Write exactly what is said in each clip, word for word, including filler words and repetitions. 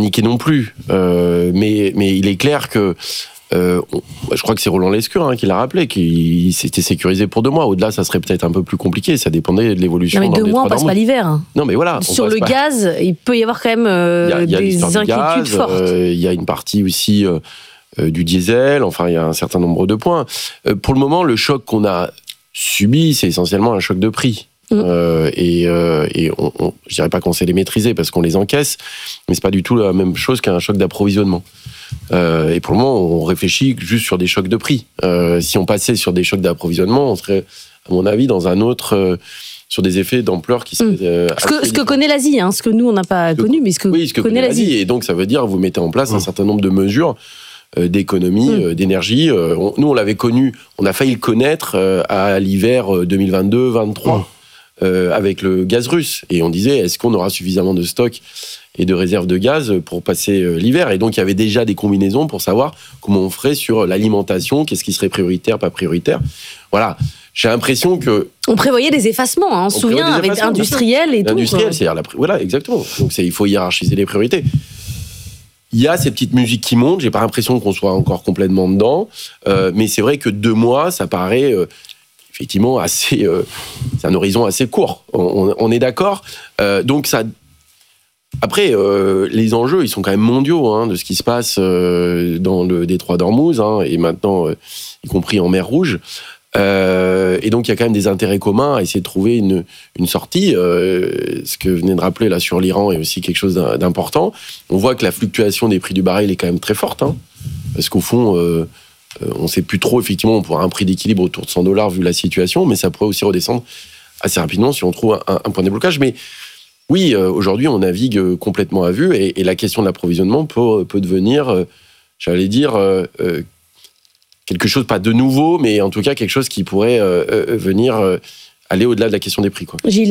paniquer non plus. Euh, mais, mais il est clair que Euh, on, je crois que c'est Roland Lescure hein, qui l'a rappelé, qu'il s'était sécurisé pour deux mois. Au-delà, ça serait peut-être un peu plus compliqué. Ça dépendait de l'évolution. Non, mais deux mois, on passe pas l'hiver. Non, mais voilà. Sur le pas... gaz, il peut y avoir quand même euh, y a, y a des inquiétudes gaz, fortes. Il euh, y a une partie aussi euh, euh, du diesel. Enfin, il y a un certain nombre de points. Euh, pour le moment, le choc qu'on a subi, c'est essentiellement un choc de prix. Mmh. Euh, et, euh, et on, on, je dirais pas qu'on sait les maîtriser parce qu'on les encaisse, mais c'est pas du tout la même chose qu'un choc d'approvisionnement. Euh, et pour le moment, on réfléchit juste sur des chocs de prix. Euh, si on passait sur des chocs d'approvisionnement, on serait, à mon avis, dans un autre, euh, sur des effets d'ampleur qui seraient. Euh, ce, que, ce que connaît l'Asie, hein, ce que nous on n'a pas ce connu, que, mais ce que, oui, ce que connaît, connaît l'Asie. Et donc, ça veut dire vous mettez en place mmh. un certain nombre de mesures euh, d'économie, mmh. euh, d'énergie. Euh, on, nous, on l'avait connu, on a failli le connaître euh, à l'hiver deux mille vingt-deux vingt-trois. Mmh. Euh, avec le gaz russe. Et on disait, est-ce qu'on aura suffisamment de stocks et de réserves de gaz pour passer euh, l'hiver ? Et donc, il y avait déjà des combinaisons pour savoir comment on ferait sur l'alimentation, qu'est-ce qui serait prioritaire, pas prioritaire. Voilà. J'ai l'impression que... On prévoyait des effacements, hein, on se souvient, avec industriel et tout. Industriel, c'est-à-dire... La... Voilà, exactement. Donc, c'est, il faut hiérarchiser les priorités. Il y a ces petites musiques qui montent, j'ai pas l'impression qu'on soit encore complètement dedans, euh, mais c'est vrai que deux mois, ça paraît... Euh, effectivement, assez, euh, c'est un horizon assez court. On, on est d'accord. Euh, donc ça. Après, euh, les enjeux, ils sont quand même mondiaux hein, de ce qui se passe euh, dans le détroit d'Ormuz hein, et maintenant, euh, y compris en mer Rouge. Euh, et donc, il y a quand même des intérêts communs à essayer de trouver une, une sortie. Euh, ce que venez de rappeler là sur l'Iran est aussi quelque chose d'important. On voit que la fluctuation des prix du baril est quand même très forte, hein, parce qu'au fond. Euh, Euh, on ne sait plus trop, effectivement, on pourra un prix d'équilibre autour de cent dollars vu la situation, mais ça pourrait aussi redescendre assez rapidement si on trouve un, un point de déblocage. Mais oui, euh, aujourd'hui, on navigue complètement à vue et, et la question de l'approvisionnement peut, peut devenir, euh, j'allais dire, euh, euh, quelque chose, pas de nouveau, mais en tout cas quelque chose qui pourrait euh, euh, venir euh, aller au-delà de la question des prix, quoi. Gilles ?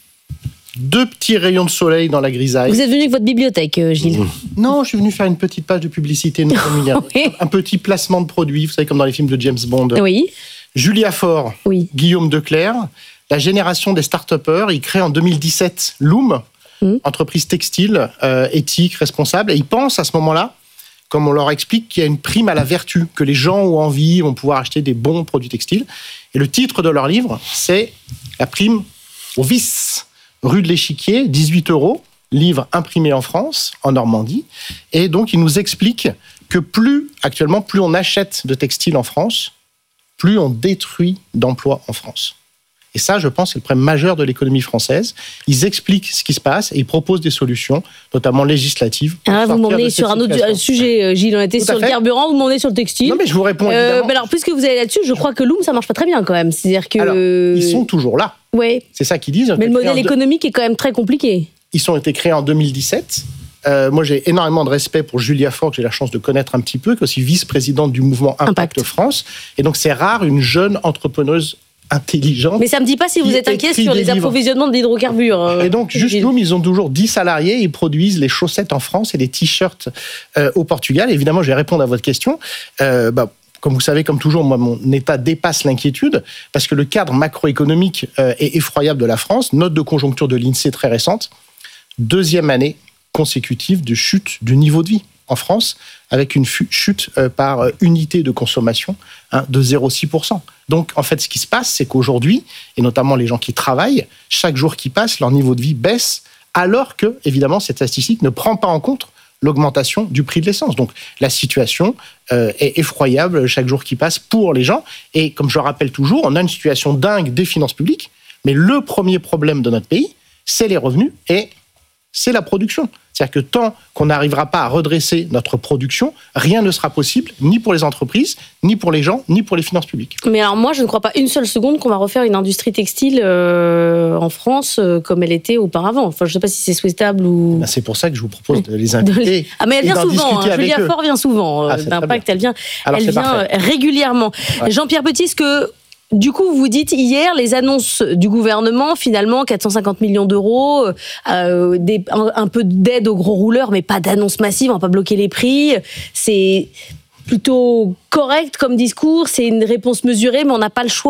Deux petits rayons de soleil dans la grisaille. Vous êtes venu avec votre bibliothèque, Gilles ? Non, je suis venu faire une petite page de publicité non familiale. Oui. Un petit placement de produit, vous savez, comme dans les films de James Bond. Oui. Julia Faure, oui. Guillaume Declercq, la génération des start-upers, ils créent en deux mille dix-sept Loom, mmh. entreprise textile, euh, éthique, responsable, et ils pensent à ce moment-là, comme on leur explique, qu'il y a une prime à la vertu, que les gens ont envie, vont pouvoir acheter des bons produits textiles. Et le titre de leur livre, c'est la prime au vice. Rue de l'Échiquier, dix-huit euros, livre imprimé en France, en Normandie. Et donc, il nous explique que plus, actuellement, plus on achète de textiles en France, plus on détruit d'emplois en France. Et ça, je pense, c'est le problème majeur de l'économie française. Ils expliquent ce qui se passe et ils proposent des solutions, notamment législatives. Ah, vous m'emmenez sur un autre sujet, Gilles. On était Tout sur le carburant, vous m'emmenez sur le textile. Non, mais je vous réponds évidemment. Euh, mais alors, puisque vous allez là-dessus, je crois que Loom, ça marche pas très bien quand même. C'est-à-dire que... Alors, ils sont toujours là. Oui. C'est ça qu'ils disent. Mais le modèle économique est quand même très compliqué. Ils ont été créés en deux mille dix-sept. Euh, moi, j'ai énormément de respect pour Julia Faure, que j'ai la chance de connaître un petit peu, qui est aussi vice-présidente du mouvement Impact, Impact France. Et donc, c'est rare une jeune entrepreneuse intelligente. Mais ça me dit pas si vous êtes inquiet sur les approvisionnements de l'hydrocarbure. Et donc, juste Loom, ils ont toujours dix salariés, ils produisent les chaussettes en France et les t-shirts euh, au Portugal. Évidemment, je vais répondre à votre question. Euh, bah, Comme vous savez, comme toujours, moi, mon état dépasse l'inquiétude parce que le cadre macroéconomique euh, est effroyable de la France. Note de conjoncture de l'INSEE très récente. Deuxième année consécutive de chute du niveau de vie en France, avec une chute euh, par euh, unité de consommation hein, de zéro virgule six pour cent. Donc, en fait, ce qui se passe, c'est qu'aujourd'hui, et notamment les gens qui travaillent, chaque jour qui passe, leur niveau de vie baisse, alors que, évidemment, cette statistique ne prend pas en compte l'augmentation du prix de l'essence. Donc, la situation euh, est effroyable chaque jour qui passe pour les gens. Et comme je le rappelle toujours, on a une situation dingue des finances publiques, mais le premier problème de notre pays, c'est les revenus et c'est la production. C'est-à-dire que tant qu'on n'arrivera pas à redresser notre production, rien ne sera possible, ni pour les entreprises, ni pour les gens, ni pour les finances publiques. Mais alors moi, je ne crois pas une seule seconde qu'on va refaire une industrie textile euh, en France euh, comme elle était auparavant. Enfin, je ne sais pas si c'est souhaitable ou... Ben c'est pour ça que je vous propose de les inviter. Ah, mais elle vient souvent. Hein. Julia Faure vient souvent. Ah, D'Impact, elle vient, alors, elle vient régulièrement. Ouais. Jean-Pierre Petit, est-ce que... Du coup, vous dites hier, les annonces du gouvernement, finalement, quatre cent cinquante millions d'euros, euh, des, un, un peu d'aide aux gros rouleurs, mais pas d'annonces massives, on va pas bloquer les prix. C'est plutôt correct comme discours, c'est une réponse mesurée, mais on n'a pas le choix.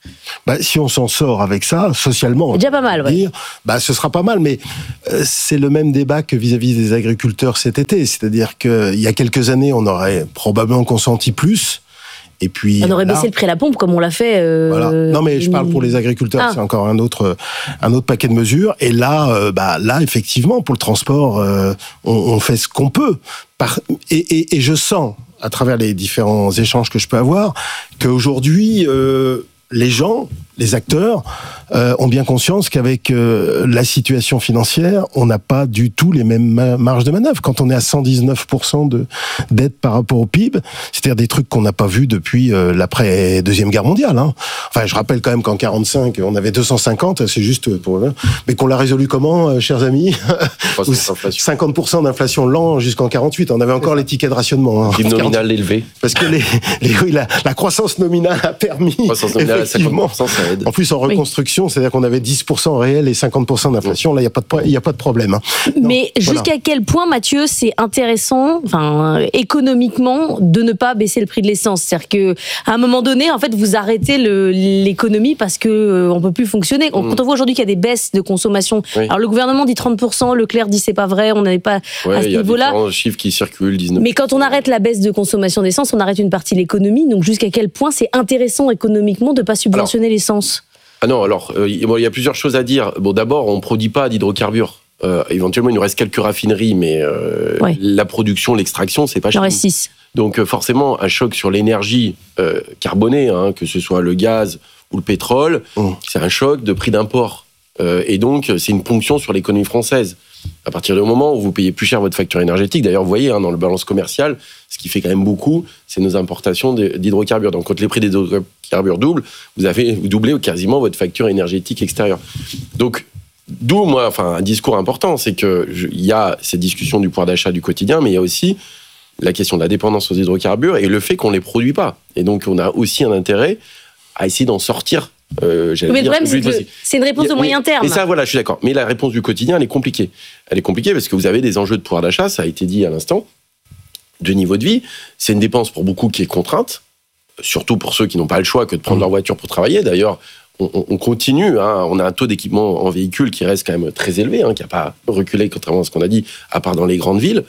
Bah, si on s'en sort avec ça, socialement, c'est déjà pas mal, ouais. dire, bah, ce sera pas mal, mais euh, c'est le même débat que vis-à-vis des agriculteurs cet été. C'est-à-dire qu'il y a quelques années, on aurait probablement consenti plus. Et puis, on aurait là, baissé le prix à la pompe comme on l'a fait. Euh, voilà. Non, mais je parle pour les agriculteurs, ah. c'est encore un autre, un autre paquet de mesures. Et là, euh, bah, là, effectivement, pour le transport, euh, on, on fait ce qu'on peut. Par, et, et, et je sens, à travers les différents échanges que je peux avoir, qu'aujourd'hui, euh, les gens, les acteurs, euh, ont bien conscience qu'avec euh, la situation financière, on n'a pas du tout les mêmes marges de manœuvre. Quand on est à cent dix-neuf pour cent de dette par rapport au P I B, c'est-à-dire des trucs qu'on n'a pas vus depuis euh, l'après-deuxième guerre mondiale. Hein. Enfin, je rappelle quand même qu'en quarante-cinq, on avait deux cent cinquante, c'est juste pour... Mais qu'on l'a résolu comment, euh, chers amis? cinquante pour cent d'inflation lent jusqu'en quarante-huit. On avait encore les tickets de rationnement. Hein, le nominal élevé. Parce que les, les, oui, la, la croissance nominale a permis... Croissance nominale à cinquante pour cent, ça aide. En plus, en reconstruction, oui. c'est-à-dire qu'on avait dix pour cent réel et cinquante pour cent d'inflation. Là, il n'y a pas de, il y a pas de problème. Hein. Mais non, jusqu'à voilà. quel point, Mathieu, c'est intéressant, enfin, économiquement, de ne pas baisser le prix de l'essence? C'est-à-dire qu'à un moment donné, en fait, vous arrêtez le, l'économie parce qu'on euh, ne peut plus fonctionner. Mmh. Quand on voit aujourd'hui qu'il y a des baisses de consommation, oui. alors le gouvernement dit trente pour cent, Leclerc dit c'est pas vrai, on n'avait pas ouais, à ce niveau-là. Il y a différents chiffres qui circulent, dix-neuf pour cent. Mais quand on arrête la baisse de consommation d'essence, on arrête une partie de l'économie. Donc jusqu'à quel point c'est intéressant économiquement de ne pas subventionner alors, l'essence? Ah non, alors, euh, il y a plusieurs choses à dire. Bon, d'abord, on ne produit pas d'hydrocarbures. Euh, éventuellement, il nous reste quelques raffineries, mais euh, ouais. la production, l'extraction, c'est pas cher. Il en reste six. Donc, euh, forcément, un choc sur l'énergie euh, carbonée, hein, que ce soit le gaz ou le pétrole, mmh. c'est un choc de prix d'import. Euh, et donc, c'est une ponction sur l'économie française. À partir du moment où vous payez plus cher votre facture énergétique, d'ailleurs, vous voyez, hein, dans le balance commercial, ce qui fait quand même beaucoup, c'est nos importations d'hydrocarbures. Donc, quand les prix des hydrocarbures doublent, vous avez vous doublez quasiment votre facture énergétique extérieure. Donc, d'où, moi, enfin, un discours important, c'est qu'il y a cette discussion du pouvoir d'achat du quotidien, mais il y a aussi la question de la dépendance aux hydrocarbures et le fait qu'on ne les produit pas. Et donc, on a aussi un intérêt à essayer d'en sortir. Euh, mais le problème, c'est que c'est une réponse de moyen terme. Et ça, voilà, je suis d'accord. Mais la réponse du quotidien, elle est compliquée. Elle est compliquée parce que vous avez des enjeux de pouvoir d'achat, ça a été dit à l'instant, de niveau de vie. C'est une dépense pour beaucoup qui est contrainte, surtout pour ceux qui n'ont pas le choix que de prendre mmh. leur voiture pour travailler. D'ailleurs, on, on continue. Hein, on a un taux d'équipement en véhicule qui reste quand même très élevé, hein, qui n'a pas reculé, contrairement à ce qu'on a dit, à part dans les grandes villes.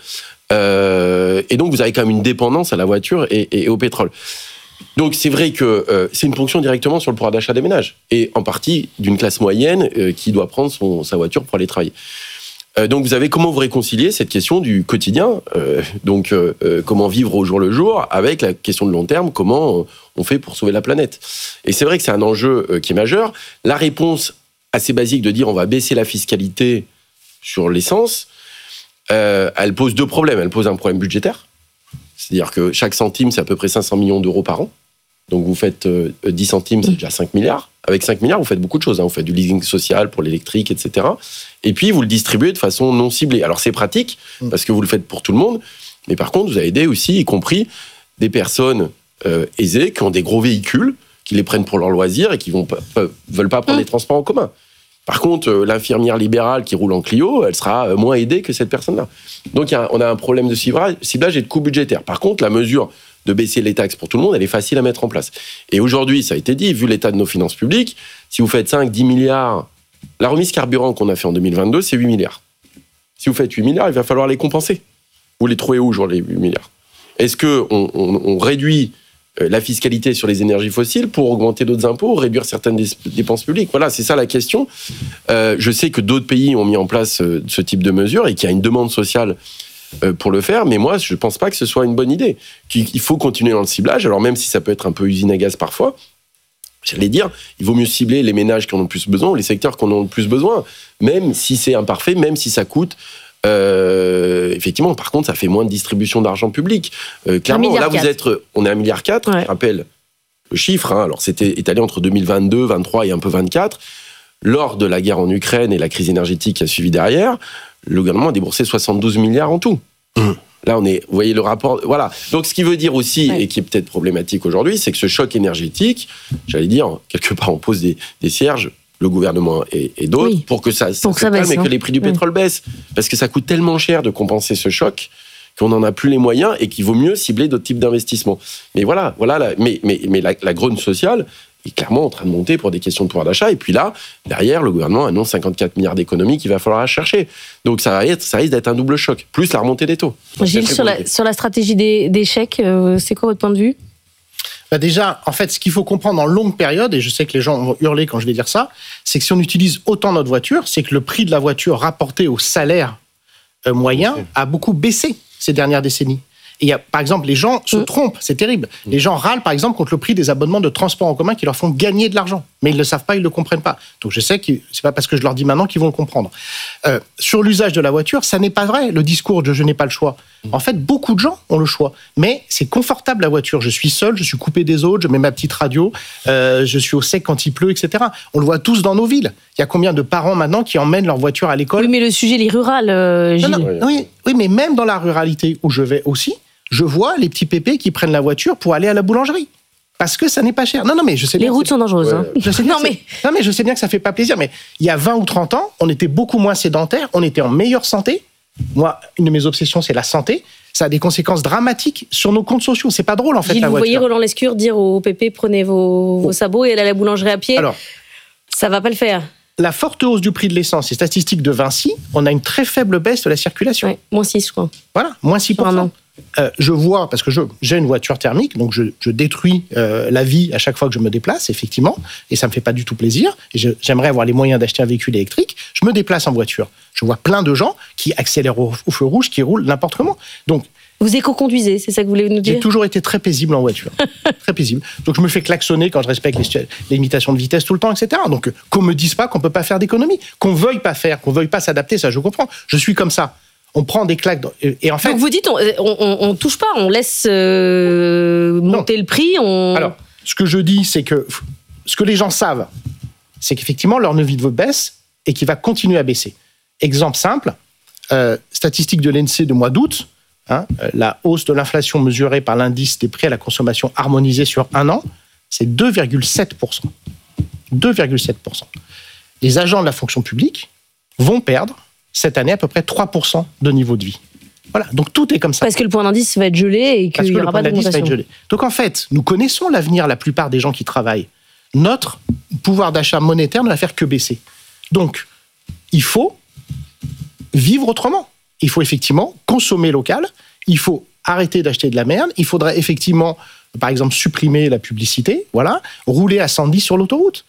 Euh, et donc, vous avez quand même une dépendance à la voiture et, et, et au pétrole. Donc c'est vrai que euh, c'est une ponction directement sur le pouvoir d'achat des ménages, et en partie d'une classe moyenne euh, qui doit prendre son, sa voiture pour aller travailler. Euh, donc vous avez comment vous réconcilier cette question du quotidien, euh, donc euh, euh, comment vivre au jour le jour, avec la question de long terme, comment on fait pour sauver la planète. Et c'est vrai que c'est un enjeu euh, qui est majeur. La réponse assez basique de dire on va baisser la fiscalité sur l'essence, euh, elle pose deux problèmes. Elle pose un problème budgétaire. C'est-à-dire que chaque centime, c'est à peu près cinq cents millions d'euros par an. Donc vous faites euh, dix centimes, c'est déjà cinq milliards. Avec cinq milliards, vous faites beaucoup de choses. Hein. Vous faites du leasing social pour l'électrique, et cetera. Et puis, vous le distribuez de façon non ciblée. Alors c'est pratique, parce que vous le faites pour tout le monde. Mais par contre, vous avez aidé aussi, y compris des personnes euh, aisées, qui ont des gros véhicules, qui les prennent pour leur loisir et qui ne veulent pas prendre mmh. les transports en commun. Par contre, euh, l'infirmière libérale qui roule en Clio, elle sera moins aidée que cette personne-là. Donc, y a, on a un problème de ciblage, ciblage et de coût budgétaire. Par contre, la mesure de baisser les taxes pour tout le monde, elle est facile à mettre en place. Et aujourd'hui, ça a été dit, vu l'état de nos finances publiques, si vous faites cinq, dix milliards, la remise carburant qu'on a fait en deux mille vingt-deux, c'est huit milliards. Si vous faites huit milliards, il va falloir les compenser. Vous les trouvez où, aujourd'hui, les huit milliards? Est-ce qu'on on, on réduit la fiscalité sur les énergies fossiles pour augmenter d'autres impôts, réduire certaines dépenses publiques? Voilà, c'est ça la question. Euh, je sais que d'autres pays ont mis en place euh, ce type de mesures et qu'il y a une demande sociale euh, pour le faire, mais moi, je ne pense pas que ce soit une bonne idée. Il faut continuer dans le ciblage, alors même si ça peut être un peu usine à gaz parfois, j'allais dire, il vaut mieux cibler les ménages qui en ont le plus besoin, les secteurs qui en ont le plus besoin, même si c'est imparfait, même si ça coûte... Euh, effectivement, par contre, ça fait moins de distribution d'argent public. Euh, clairement, là, vous êtes, on est à un virgule quatre milliard. Ouais. Je rappelle le chiffre. Hein, alors, c'était étalé entre deux mille vingt-deux, vingt-trois et un peu vingt-quatre. Lors de la guerre en Ukraine et la crise énergétique qui a suivi derrière, le gouvernement a déboursé soixante-douze milliards en tout. Mmh. Là, on est, vous voyez le rapport. Voilà. Donc, ce qui veut dire aussi, ouais. et qui est peut-être problématique aujourd'hui, c'est que ce choc énergétique, j'allais dire, quelque part, on pose des, des cierges. Le gouvernement et, et d'autres, oui, pour que ça, ça, que ça baisse, calme et que les prix du pétrole oui. baissent. Parce que ça coûte tellement cher de compenser ce choc qu'on n'en a plus les moyens et qu'il vaut mieux cibler d'autres types d'investissements. Mais voilà, voilà la, mais, mais, mais la, la grogne sociale, est clairement en train de monter pour des questions de pouvoir d'achat. Et puis là, derrière, le gouvernement annonce cinquante-quatre milliards d'économies qu'il va falloir chercher. Donc ça, être, ça risque d'être un double choc, plus la remontée des taux. Gilles, sur la, sur la stratégie des, des chèques, euh, c'est quoi votre point de vue ? Bah déjà, en fait, ce qu'il faut comprendre en longue période, et je sais que les gens vont hurler quand je vais dire ça, c'est que si on utilise autant notre voiture, c'est que le prix de la voiture rapporté au salaire euh, moyen a beaucoup baissé ces dernières décennies. Et il y a, par exemple, les gens se trompent, c'est terrible. Les gens râlent, par exemple, contre le prix des abonnements de transport en commun qui leur font gagner de l'argent. Mais ils ne le savent pas, ils ne le comprennent pas. Donc je sais que c'est pas parce que je leur dis maintenant qu'ils vont le comprendre. Euh, sur l'usage de la voiture, ça n'est pas vrai, le discours de « je n'ai pas le choix ». En fait, beaucoup de gens ont le choix. Mais c'est confortable, la voiture. Je suis seul, je suis coupé des autres, je mets ma petite radio, euh, je suis au sec quand il pleut, et cetera. On le voit tous dans nos villes. Il y a combien de parents maintenant qui emmènent leur voiture à l'école ? Oui, mais le sujet, il est rural, euh, Gilles. Non, non, oui, oui, mais même dans la ruralité où je vais aussi, je vois les petits pépés qui prennent la voiture pour aller à la boulangerie. Parce que ça n'est pas cher. Non, non, mais je sais les bien routes sont dangereuses. Ouais. Hein. Je sais bien non, mais... non, mais je sais bien que ça fait pas plaisir. Mais il y a vingt ou trente ans, on était beaucoup moins sédentaires, on était en meilleure santé. Moi, une de mes obsessions, c'est la santé. Ça a des conséquences dramatiques sur nos comptes sociaux. C'est pas drôle, en fait, Gilles, la vous voiture. Vous voyez Roland Lescure dire aux pépés, prenez vos, vos sabots et allez à la boulangerie à pied. Alors, ça va pas le faire. La forte hausse du prix de l'essence, c'est statistique de Vinci, on a une très faible baisse de la circulation. Ouais, moins six, je crois. Voilà, moins six pour cent. Euh, je vois, parce que je, j'ai une voiture thermique, donc je, je détruis euh, la vie à chaque fois que je me déplace, effectivement, et ça me fait pas du tout plaisir. Et je, j'aimerais avoir les moyens d'acheter un véhicule électrique. Je me déplace en voiture. Je vois plein de gens qui accélèrent au, au feu rouge, qui roulent n'importe comment. Donc, vous éco-conduisez, c'est ça que vous voulez nous dire ? J'ai toujours été très paisible en voiture. Très paisible. Donc je me fais klaxonner quand je respecte les, les limitations de vitesse tout le temps, et cetera. Donc qu'on me dise pas qu'on peut pas faire d'économie, qu'on veuille pas faire, qu'on veuille pas s'adapter, ça je comprends. Je suis comme ça. On prend des claques. Dans, et, et en fait. Donc vous dites, on, on, on touche pas, on laisse euh, monter non. le prix. On... Alors, ce que je dis, c'est que ce que les gens savent, c'est qu'effectivement leur niveau de vie baisse et qu'il va continuer à baisser. Exemple simple, euh, statistique de l'I N S E E de mois d'août. Hein, la hausse de l'inflation mesurée par l'indice des prix à la consommation harmonisé sur un an, c'est deux virgule sept pour cent. deux virgule sept pour cent. Les agents de la fonction publique vont perdre cette année à peu près trois pour cent de niveau de vie. Voilà, donc tout est comme ça. Parce que le point d'indice va être gelé et qu'il n'y aura pas d'augmentation. Donc en fait, nous connaissons l'avenir, la plupart des gens qui travaillent. Notre pouvoir d'achat monétaire ne va faire que baisser. Donc, il faut vivre autrement. Il faut effectivement consommer local, il faut arrêter d'acheter de la merde, il faudrait effectivement, par exemple, supprimer la publicité, voilà, rouler à cent dix sur l'autoroute.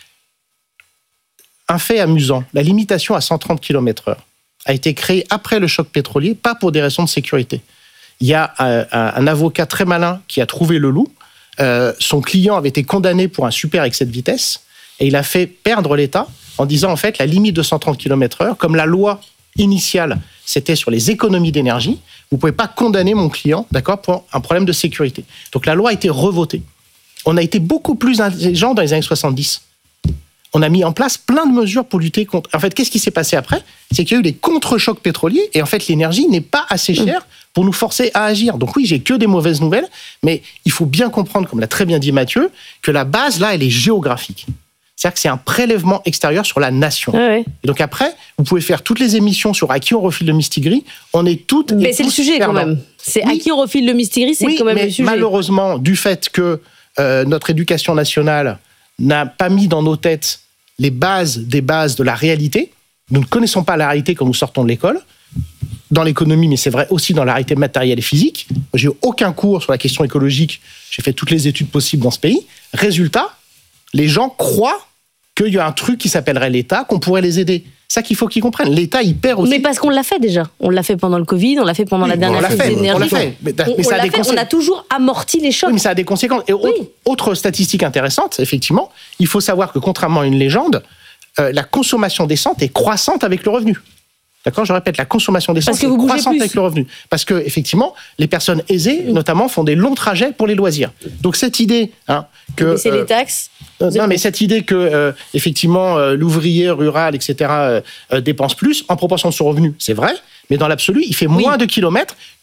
Un fait amusant, la limitation à cent trente kilomètres heure a été créée après le choc pétrolier, pas pour des raisons de sécurité. Il y a un, un avocat très malin qui a trouvé le loup, euh, son client avait été condamné pour un super excès de vitesse, et il a fait perdre l'État en disant, en fait, la limite de cent trente kilomètres heure, comme la loi initiale, c'était sur les économies d'énergie, vous ne pouvez pas condamner mon client, d'accord, pour un problème de sécurité. Donc la loi a été revotée. On a été beaucoup plus intelligents dans les années soixante-dix. On a mis en place plein de mesures pour lutter contre... En fait, qu'est-ce qui s'est passé après ? C'est qu'il y a eu des contre-chocs pétroliers et en fait, l'énergie n'est pas assez chère pour nous forcer à agir. Donc oui, j'ai que des mauvaises nouvelles, mais il faut bien comprendre, comme l'a très bien dit Mathieu, que la base, là, elle est géographique. C'est-à-dire que c'est un prélèvement extérieur sur la nation. Ah ouais. Et donc après, vous pouvez faire toutes les émissions sur à qui on refile le mistigris. On est toutes. Mais c'est le sujet perdants. Quand même. C'est oui. À qui on refile le mistigris, c'est oui, quand même mais le sujet. Malheureusement, du fait que euh, notre éducation nationale n'a pas mis dans nos têtes les bases des bases de la réalité, nous ne connaissons pas la réalité quand nous sortons de l'école. Dans l'économie, mais c'est vrai aussi dans la réalité matérielle et physique. J'ai eu aucun cours sur la question écologique. J'ai fait toutes les études possibles dans ce pays. Résultat, les gens croient qu'il y a un truc qui s'appellerait l'État, qu'on pourrait les aider. C'est ça qu'il faut qu'ils comprennent. L'État, il perd aussi. Mais parce qu'on l'a fait déjà. On l'a fait pendant le Covid, on l'a fait pendant oui, la dernière crise d'énergie. On l'a fait. Mais, on, mais ça on, a des fait, conséquences. On a toujours amorti les chocs. Oui, mais ça a des conséquences. Et oui. autre, autre statistique intéressante, effectivement, il faut savoir que contrairement à une légende, euh, la consommation d'essence est croissante avec le revenu. D'accord, je répète, la consommation d'essence est croissante avec le revenu. Parce que, effectivement, les personnes aisées, mmh. notamment, font des longs trajets pour les loisirs. Donc, cette idée hein, que... C'est euh, les taxes euh, Non, mais cette idée que, euh, effectivement, euh, l'ouvrier rural, et cetera, euh, euh, dépense plus en proportion de son revenu, c'est vrai, mais dans l'absolu, il fait oui. moins de kilomètres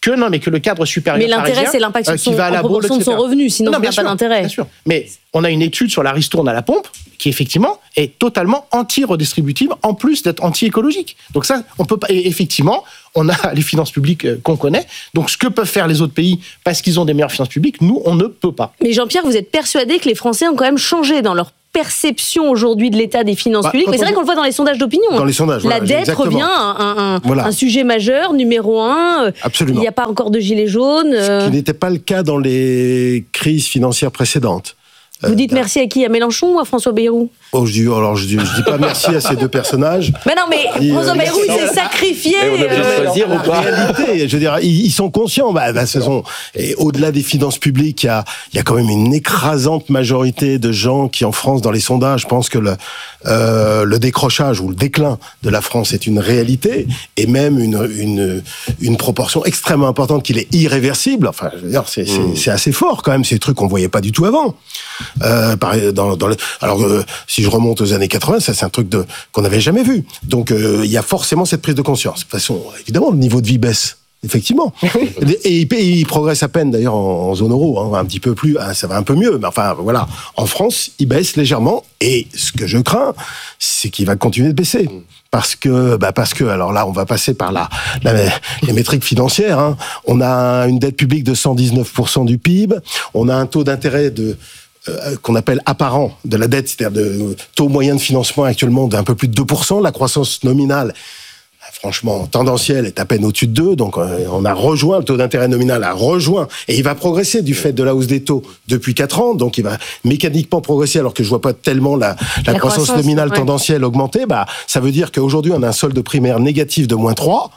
que non, mais que le cadre supérieur. Mais l'intérêt, parisien, c'est l'impact sur son, euh, en proportion de son revenu, sinon ça n'a pas d'intérêt. Bien sûr. Mais on a une étude sur la ristourne à la pompe qui effectivement est totalement anti-redistributive, en plus d'être anti-écologique. Donc ça, on peut pas. Et effectivement, on a les finances publiques qu'on connaît. Donc ce que peuvent faire les autres pays parce qu'ils ont des meilleures finances publiques, nous, on ne peut pas. Mais Jean-Pierre, vous êtes persuadé que les Français ont quand même changé dans leur perception aujourd'hui de l'état des finances bah, publiques. Mais c'est vrai qu'on le voit dans les sondages d'opinion. Dans les sondages, la voilà, dette exactement. revient un, un, voilà. un sujet majeur, numéro un. Absolument. Il n'y a pas encore de gilets jaunes. Ce qui n'était pas le cas dans les crises financières précédentes. Vous dites merci à qui? À Mélenchon ou à François Bayrou? Oh, je dis, alors je dis, je dis pas merci à ces deux personnages. Mais non, mais et François euh, Bayrou, il s'est sacrifié. Et on a obligé de choisir ou pas? En réalité, je veux dire, ils, ils sont conscients. Bah, bah, ce sont, et au-delà des finances publiques, il y a, il y a quand même une écrasante majorité de gens qui, en France, dans les sondages, pensent que le, euh, le décrochage ou le déclin de la France est une réalité, et même une, une, une proportion extrêmement importante qu'il est irréversible. Enfin, je veux dire, c'est, c'est, c'est assez fort quand même. C'est des trucs qu'on voyait pas du tout avant. Euh, dans, dans le, alors, euh, si je remonte aux années quatre-vingts, ça c'est un truc de, qu'on n'avait jamais vu. Donc, euh, il y a forcément cette prise de conscience. De toute façon, évidemment, le niveau de vie baisse. Effectivement. Et, et, et il progresse à peine d'ailleurs en, en zone euro, hein, un petit peu plus, hein, ça va un peu mieux. Mais enfin, voilà. En France, il baisse légèrement. Et ce que je crains, c'est qu'il va continuer de baisser. Parce que, bah parce que, alors là, on va passer par la, la les métriques financières. Hein. On a une dette publique de cent dix-neuf pour cent du P I B. On a un taux d'intérêt de Euh, qu'on appelle apparent de la dette, c'est-à-dire de taux moyen de financement actuellement d'un peu plus de deux pour cent. La croissance nominale, franchement, tendancielle, est à peine au-dessus de deux. Donc, euh, on a rejoint, le taux d'intérêt nominal a rejoint. Et il va progresser du fait de la hausse des taux depuis quatre ans. Donc, il va mécaniquement progresser alors que je vois pas tellement la, la, la croissance, croissance nominale ouais. tendancielle augmenter. Bah, ça veut dire qu'aujourd'hui, on a un solde primaire négatif de moins trois.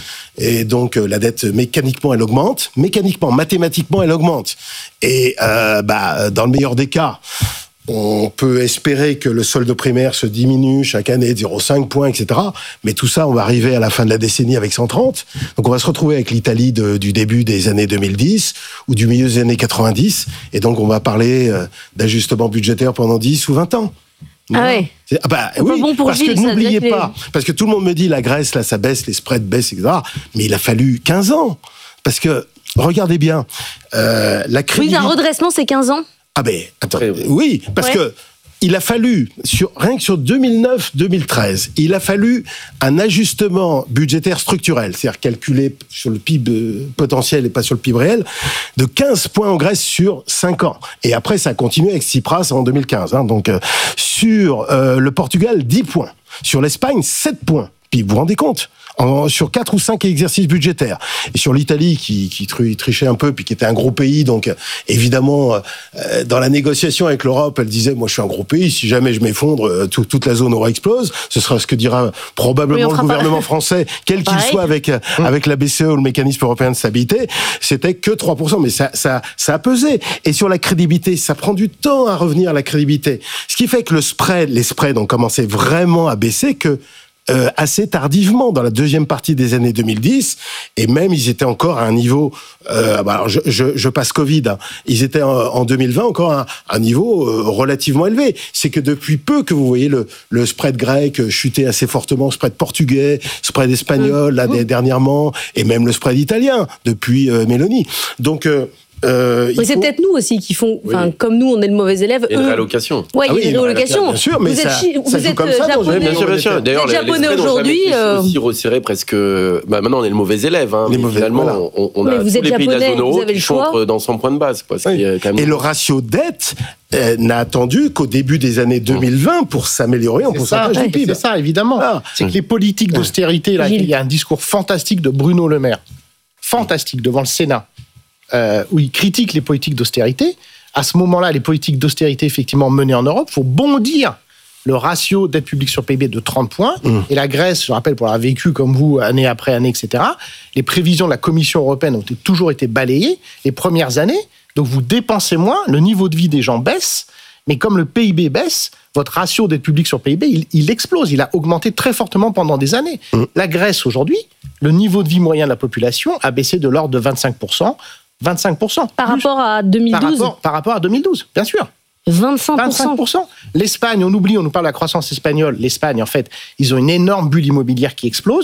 Et donc, la dette, mécaniquement, elle augmente. Mécaniquement, mathématiquement, elle augmente. Et euh, bah, dans le meilleur des cas, on peut espérer que le solde primaire se diminue chaque année de zéro virgule cinq points, et cetera. Mais tout ça, on va arriver à la fin de la décennie avec cent trente. Donc, on va se retrouver avec l'Italie de, du début des années deux mille dix ou du milieu des années quatre-vingt-dix. Et donc, on va parler euh, d'ajustement budgétaire pendant dix ou vingt ans. Ah ouais. C'est, ah bah, oui, bon pour parce Gilles, que n'oubliez pas, les... parce que tout le monde me dit la Grèce, là, ça baisse, les spreads baissent, et cetera. Mais il a fallu quinze ans. Parce que, regardez bien, euh, la crédibilité... Oui, un redressement, c'est quinze ans. Ah ben, attends, oui, parce ouais. que il a fallu, sur, rien que sur deux mille neuf deux mille treize, il a fallu un ajustement budgétaire structurel, c'est-à-dire calculé sur le P I B potentiel et pas sur le P I B réel, de quinze points en Grèce sur cinq ans. Et après, ça a continué avec Tsipras en deux mille quinze. Hein, donc, euh, sur euh, le Portugal, dix points. Sur l'Espagne, sept points. Puis vous vous rendez compte en, sur quatre ou cinq exercices budgétaires. Et sur l'Italie, qui, qui trichait un peu, puis qui était un gros pays, donc évidemment, euh, dans la négociation avec l'Europe, elle disait, moi je suis un gros pays, si jamais je m'effondre, euh, tout, toute la zone euro explose. Ce sera ce que dira probablement oui, le gouvernement pas... français, quel qu'il soit, avec, mmh. avec la B C E ou le mécanisme européen de stabilité. C'était que trois pour cent, mais ça, ça, ça a pesé. Et sur la crédibilité, ça prend du temps à revenir à la crédibilité. Ce qui fait que le spread, les spreads ont commencé vraiment à baisser, que Euh, assez tardivement dans la deuxième partie des années deux mille dix, et même ils étaient encore à un niveau, euh, bah alors je, je, je passe Covid, hein, ils étaient en, en deux mille vingt encore à un niveau euh, relativement élevé. C'est que depuis peu que vous voyez le, le spread grec chuter assez fortement, spread portugais, spread espagnol, mmh. là, mmh. dernièrement, et même le spread italien depuis euh, Mélanie. Donc euh, Euh, oui, c'est faut... peut-être nous aussi qui font, enfin, oui. comme nous, on est le mauvais élève. Et une réallocation. Ouais, il y a une réallocation. Bien sûr, mais vous ça, êtes, chi... ça vous êtes comme ça, japonais. Bien sûr, bien sûr. D'ailleurs, les, les japonais aujourd'hui, euh... aussi resserré presque. Bah, maintenant, on est le mauvais élève. Hein, les mauvais, finalement, voilà. on, on mais a vous tous êtes les japonais, pays de la zone euro qui sont entre dans cent points de base. Quoi, oui. est quand même... Et le ratio dette euh, n'a attendu qu'au début des années deux mille vingt pour s'améliorer en pourcentage du P I B. C'est ça, évidemment. Ah. C'est que les politiques d'austérité, là, il y a un discours fantastique de Bruno Le Maire, fantastique devant le Sénat. Euh, où il critique les politiques d'austérité. À ce moment-là, les politiques d'austérité effectivement menées en Europe, il faut bondir le ratio dette publique sur P I B de trente points. Mmh. Et la Grèce, je rappelle, pour l'avoir vécu comme vous, année après année, et cetera, les prévisions de la Commission européenne ont toujours été balayées les premières années. Donc vous dépensez moins, le niveau de vie des gens baisse, mais comme le P I B baisse, votre ratio dette publique sur P I B, il, il explose. Il a augmenté très fortement pendant des années. Mmh. La Grèce, aujourd'hui, le niveau de vie moyen de la population a baissé de l'ordre de vingt-cinq pour cent. vingt-cinq pour cent. Par rapport à deux mille douze par rapport, par rapport à deux mille douze, bien sûr. vingt-cinq pour cent. vingt-cinq pour cent. L'Espagne, on oublie, on nous parle de la croissance espagnole. L'Espagne, en fait, ils ont une énorme bulle immobilière qui explose.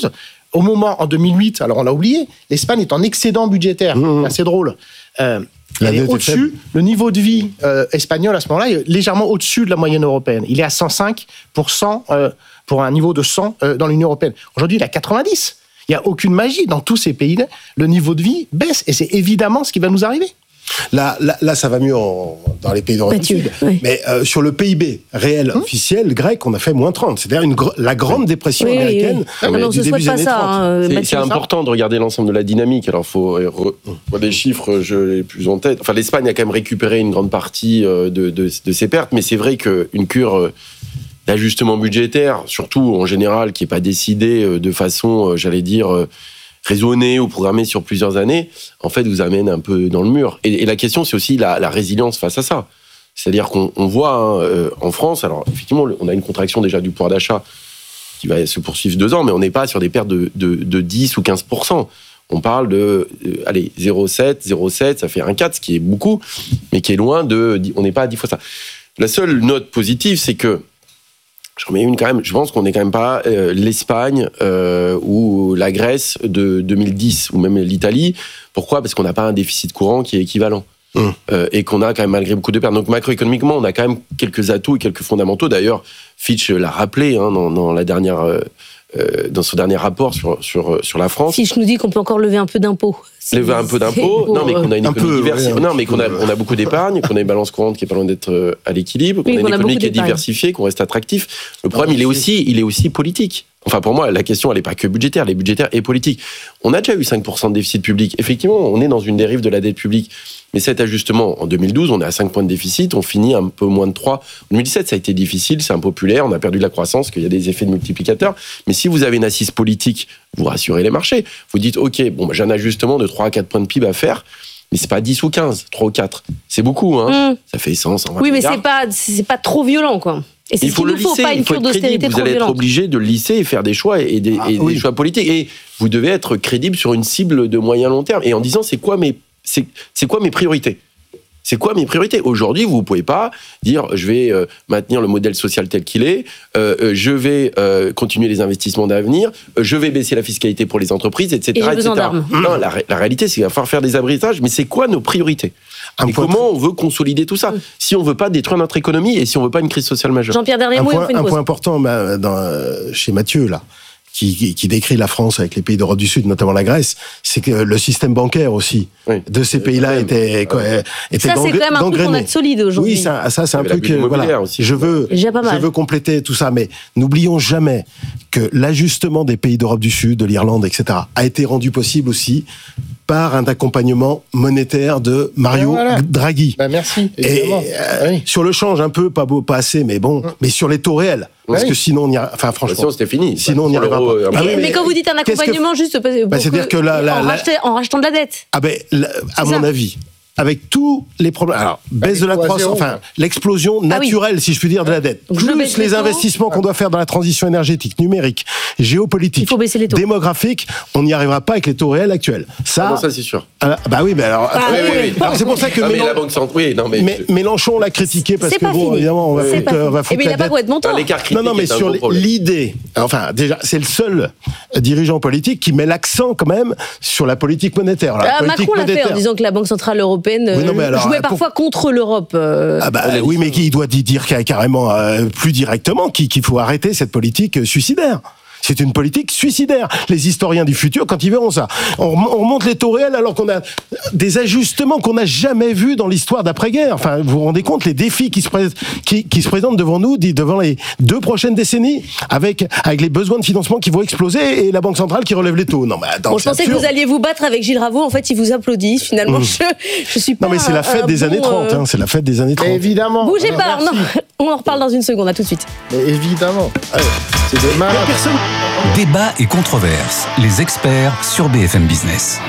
au moment, en deux mille huit, alors on l'a oublié, l'Espagne est en excédent budgétaire. Mmh. C'est assez drôle. Euh, elle est au-dessus. Le niveau de vie euh, espagnol, à ce moment-là, est légèrement au-dessus de la moyenne européenne. Il est à cent cinq pour cent, euh, pour un niveau de cent euh, dans l'Union européenne. Aujourd'hui, il est à quatre-vingt-dix. Il n'y a aucune magie. Dans tous ces pays-là, le niveau de vie baisse. Et c'est évidemment ce qui va nous arriver. Là, là, là, ça va mieux en, dans les pays d'Europe du Sud. Oui. Mais euh, sur le P I B réel hum. officiel grec, on a fait moins trente. C'est-à-dire une, la grande dépression oui, américaine oui, oui. Ah, non, du début des années ça, trente. Hein, c'est c'est important de regarder l'ensemble de la dynamique. Alors, il faut... Moi, des chiffres, je l'ai plus en tête. Enfin, l'Espagne a quand même récupéré une grande partie de, de, de ses pertes, mais c'est vrai qu'une cure d'ajustement budgétaire, surtout en général, qui n'est pas décidée de façon, j'allais dire... raisonné ou programmé sur plusieurs années, en fait, vous amène un peu dans le mur. Et, et la question, c'est aussi la, la résilience face à ça. C'est-à-dire qu'on on voit hein, euh, en France, alors effectivement, on a une contraction déjà du pouvoir d'achat qui va se poursuivre deux ans, mais on n'est pas sur des pertes de, de, de dix ou quinze pour cent. On parle de, euh, allez, zéro virgule sept, zéro virgule sept, ça fait un virgule quatre, ce qui est beaucoup, mais qui est loin de... On n'est pas à dix fois ça. La seule note positive, c'est que j'en mets une quand même. Je pense qu'on n'est quand même pas euh, l'Espagne euh, ou la Grèce de deux mille dix ou même l'Italie. Pourquoi ? Parce qu'on n'a pas un déficit courant qui est équivalent. Mmh. Euh, et qu'on a quand même malgré beaucoup de pertes. Donc macroéconomiquement, on a quand même quelques atouts et quelques fondamentaux. D'ailleurs, Fitch l'a rappelé hein, dans, dans la dernière... Euh, Euh, dans son dernier rapport sur, sur, sur la France. Fitch nous dit qu'on peut encore lever un peu d'impôts. Lever un peu d'impôts, non mais qu'on a une économie diversifiée, ouais, non mais qu'on a, on a beaucoup d'épargne, qu'on a une balance courante qui est pas loin d'être à l'équilibre, qu'on oui, a une qu'on économie a qui est diversifiée, qu'on reste attractif. Le problème, il est aussi, il est aussi politique. Enfin, pour moi, la question, elle n'est pas que budgétaire, elle est budgétaire et politique. On a déjà eu cinq pour cent de déficit public. Effectivement, on est dans une dérive de la dette publique. Mais cet ajustement, en deux mille douze, on est à cinq points de déficit, on finit un peu moins de trois. En deux mille dix-sept, ça a été difficile, c'est impopulaire, on a perdu de la croissance, qu'il y a des effets de multiplicateurs. Mais si vous avez une assise politique, vous rassurez les marchés. Vous dites, OK, bon, bah, j'ai un ajustement de trois à quatre points de P I B à faire, mais c'est pas dix ou quinze, trois ou quatre. C'est beaucoup, hein. Mmh. Ça fait cent, cent vingt Oui, mais milliards. c'est pas, c'est pas trop violent, quoi. Et c'est il faut ce qu'il le faut, lisser, pas une cure d'austérité trop Vous allez violente. être obligé de le lisser et faire des choix et des, ah, et oui. des choix politiques. Et vous devez être crédible sur une cible de moyen long terme. Et en disant, c'est quoi mes, c'est, c'est quoi mes priorités ? C'est quoi mes priorités ? Aujourd'hui, vous ne pouvez pas dire je vais euh, maintenir le modèle social tel qu'il est, euh, euh, je vais euh, continuer les investissements d'avenir, euh, je vais baisser la fiscalité pour les entreprises, et cetera. Et j'ai besoin d'armes. Non, la, la réalité, c'est qu'il va falloir faire des abritages, mais c'est quoi nos priorités ? Et comment on veut consolider tout ça ? Si on ne veut pas détruire notre économie et si on ne veut pas une crise sociale majeure. Jean-Pierre, dernier mot, point, on fait une un pause. point important bah, dans, euh, chez Mathieu, là. Qui, qui, qui décrit la France avec les pays d'Europe du Sud, notamment la Grèce, c'est que le système bancaire aussi oui. de ces pays-là était, ouais. était ça, c'est quand même un truc qu'on a de solide aujourd'hui. Oui, ça, ça c'est un truc. Euh, voilà. Aussi. Je veux, je veux compléter tout ça, mais n'oublions jamais que l'ajustement des pays d'Europe du Sud, de l'Irlande, et cetera, a été rendu possible aussi par un accompagnement monétaire de Mario voilà. Draghi. Bah merci. Et euh, oui. sur le change un peu, pas beau, pas assez, mais bon, mmh. mais sur les taux réels. Parce oui. que sinon, on y a... enfin, franchement. Sinon, c'était fini. Sinon, on n'y arrivera pas. Ah, mais, mais quand vous dites un accompagnement, que... juste pour bah, c'est-à-dire que la, la, en, la... racheter, en rachetant de la dette. Ah ben, la, à c'est mon ça. avis, avec tous les problèmes, alors baisse bah, de la croissance, enfin l'explosion naturelle, ah oui. si je puis dire, de la dette, donc, plus les, les investissements qu'on doit faire dans la transition énergétique, numérique, géopolitique, il faut baisser les taux. démographique, on n'y arrivera pas avec les taux réels actuels. Ça, ah non, ça c'est sûr. Ah, bah oui, mais alors, ah, oui, oui, oui. alors c'est pour ça que ah, Mélenchon, mais la Banque centrale, oui, non mais, mais Mélenchon l'a critiqué parce que bon, évidemment, on va foutre, on va foutre la dette. Non, non, mais sur l'idée, enfin déjà, c'est le seul dirigeant politique qui met l'accent quand même sur la politique monétaire. Macron l'a fait en disant que la Banque centrale européenne jouait parfois contre l'Europe. Euh... Ah bah oui, mais qui doit dire carrément euh, plus directement qu'il faut arrêter cette politique suicidaire. C'est une politique suicidaire. Les historiens du futur, quand ils verront ça, on remonte les taux réels alors qu'on a des ajustements qu'on n'a jamais vus dans l'histoire d'après-guerre. Enfin, vous vous rendez compte les défis qui se, pré- qui, qui se présentent devant nous, devant les deux prochaines décennies, avec, avec les besoins de financement qui vont exploser et la Banque centrale qui relève les taux. Non, mais attends, bon, je pensais absurde. que vous alliez vous battre avec Gilles Ravaud. En fait, ils vous applaudissent. Finalement, mmh. je, je suis pas. Non, mais c'est la fête des bon, années trente. Euh... Hein, c'est la fête des années trente. Évidemment. Bougez pas. Non, on en reparle dans une seconde. À tout de suite. Mais évidemment. Allez, c'est des malades. Personne. Débat et controverse, les experts sur B F M Business.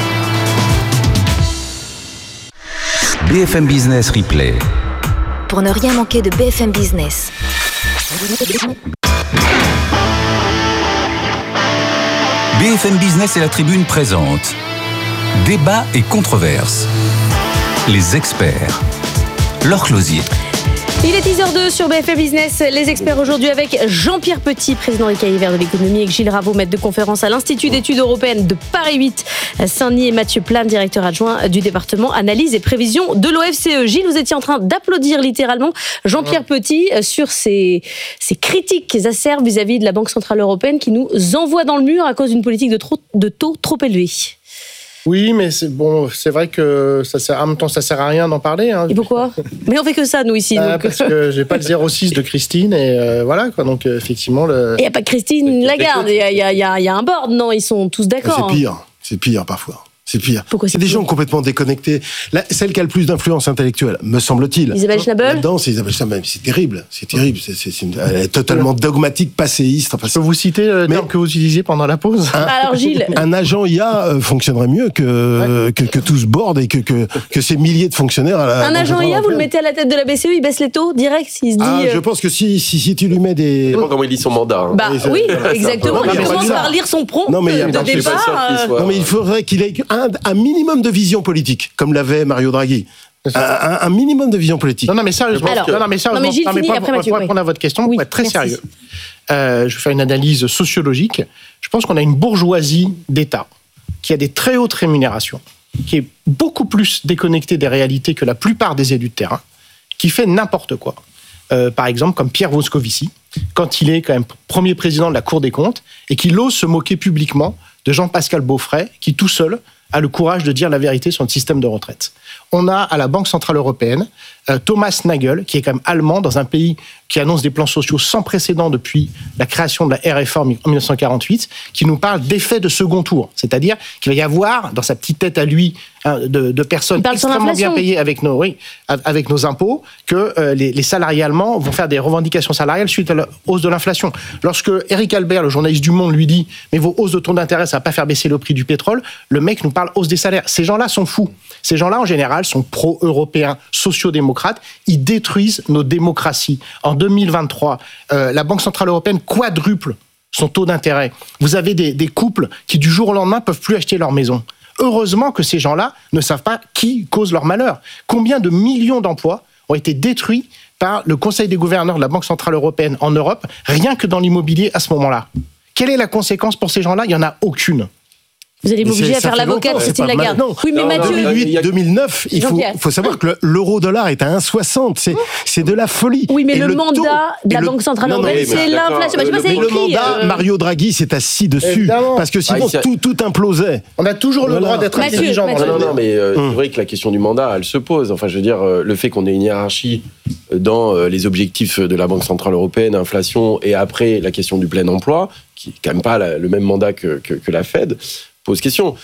B F M Business Replay. Pour ne rien manquer de B F M Business. B F M Business et la Tribune présente Débat et controverse. Les experts. Laure Closier. Il est dix heures deux sur B F M Business. Les experts aujourd'hui avec Jean-Pierre Petit, président des Cahiers Verts de l'économie, et Gilles Raveau, maître de conférence à l'Institut d'études européennes de Paris huit, Saint-Denis, et Mathieu Plane, directeur adjoint du département analyse et prévision de l'O F C E. Gilles, vous étiez en train d'applaudir littéralement Jean-Pierre Petit sur ses, ses critiques acerbes vis-à-vis de la Banque Centrale Européenne qui nous envoie dans le mur à cause d'une politique de, trop, de taux trop élevés. Oui, mais c'est bon, c'est vrai que ça sert, en même temps, ça sert à rien d'en parler. Hein. Et pourquoi ? Mais on fait que ça, nous, ici. Ah, donc. Parce que j'ai pas le zéro six de Christine, et euh, voilà, quoi. Donc, euh, effectivement. Le... Il n'y a pas que Christine Lagarde, il y a, y, a, y, a, y a un board, non ? Ils sont tous d'accord. C'est pire, c'est pire parfois. C'est pire. Pourquoi c'est, c'est des pire gens complètement déconnectés. La, celle qui a le plus d'influence intellectuelle, me semble-t-il. Isabelle Schnabel ? Là-dedans, c'est Isabelle Schnabel. C'est terrible. C'est terrible. C'est, c'est, c'est une, elle est totalement dogmatique, passéiste. Enfin, je peux vous citer le terme que vous utilisiez pendant la pause ? un, Alors, Gilles. Un agent I A euh, fonctionnerait mieux que, ouais. que, que tout ce board et que, que, que ces milliers de fonctionnaires. À la, un agent I A, vous le mettez à la tête de la B C E, il baisse les taux direct, s'il se dit. Ah, euh... je pense que si, si, si tu lui mets des. Je sais pas comment il lit son mandat. Hein. Bah ça, oui, voilà, exactement. Non, il commence par lire son prompt non, mais, de départ. Non, mais il faudrait qu'il ait un, un minimum de vision politique, comme l'avait Mario Draghi. Un, un, un minimum de vision politique. Non, non, mais sérieusement, Alors, non, non, mais sérieusement, non, mais Gilles non, mais finit, pour, après pour, Mathieu, pour répondre oui. à votre question, Oui, pour être très merci. sérieux, euh, je vais faire une analyse sociologique. Je pense qu'on a une bourgeoisie d'État qui a des très hautes rémunérations, qui est beaucoup plus déconnectée des réalités que la plupart des élus de terrain, qui fait n'importe quoi. Euh, par exemple, comme Pierre Moscovici, quand il est quand même premier président de la Cour des comptes et qu'il ose se moquer publiquement de Jean-Pascal Beaufret, qui tout seul a le courage de dire la vérité sur le système de retraite. On a à la Banque Centrale Européenne euh, Thomas Nagel, qui est quand même allemand, dans un pays qui annonce des plans sociaux sans précédent depuis la création de la R F en mille neuf cent quarante-huit, qui nous parle d'effet de second tour. C'est-à-dire qu'il va y avoir, dans sa petite tête à lui, hein, de, de personnes extrêmement bien payées avec nos, oui, avec nos impôts, que euh, les, les salariés allemands vont faire des revendications salariales suite à la hausse de l'inflation. Lorsque Eric Albert, le journaliste du Monde, lui dit « Mais vos hausses de taux d'intérêt, ça va pas faire baisser le prix du pétrole », le mec nous parle hausse des salaires. Ces gens-là sont fous. Ces gens-là, en général, sont pro-européens, sociodémocrates. Ils détruisent nos démocraties. En deux mille vingt-trois, euh, la Banque Centrale Européenne quadruple son taux d'intérêt. Vous avez des, des couples qui, du jour au lendemain, peuvent plus acheter leur maison. Heureusement que ces gens-là ne savent pas qui cause leur malheur. Combien de millions d'emplois ont été détruits par le Conseil des gouverneurs de la Banque Centrale Européenne en Europe, rien que dans l'immobilier à ce moment-là. Quelle est la conséquence pour ces gens-là ? Il n'y en a aucune. Vous allez m'obliger à faire l'avocat de Christine Lagarde. Oui, mais Mathieu... deux mille huit deux mille neuf, il faut, faut savoir que l'euro-dollar est à un virgule soixante. C'est, c'est de la folie. Oui, mais et le, le mandat taux, de la le, Banque Centrale non, Européenne, non, c'est l'inflation. Le, le, mais le mandat, euh... Mario Draghi s'est assis dessus. Évidemment. Parce que sinon, ah, tout, tout implosait. On a toujours le voilà. droit d'être Mathieu, intelligent. Mathieu. Non, non, non, mais euh, hum. c'est vrai que la question du mandat, elle se pose. Enfin, je veux dire, euh, le fait qu'on ait une hiérarchie dans euh, les objectifs de la Banque Centrale Européenne, inflation, et après la question du plein emploi, qui n'est quand même pas la, le même mandat que, que, que la Fed, pose question.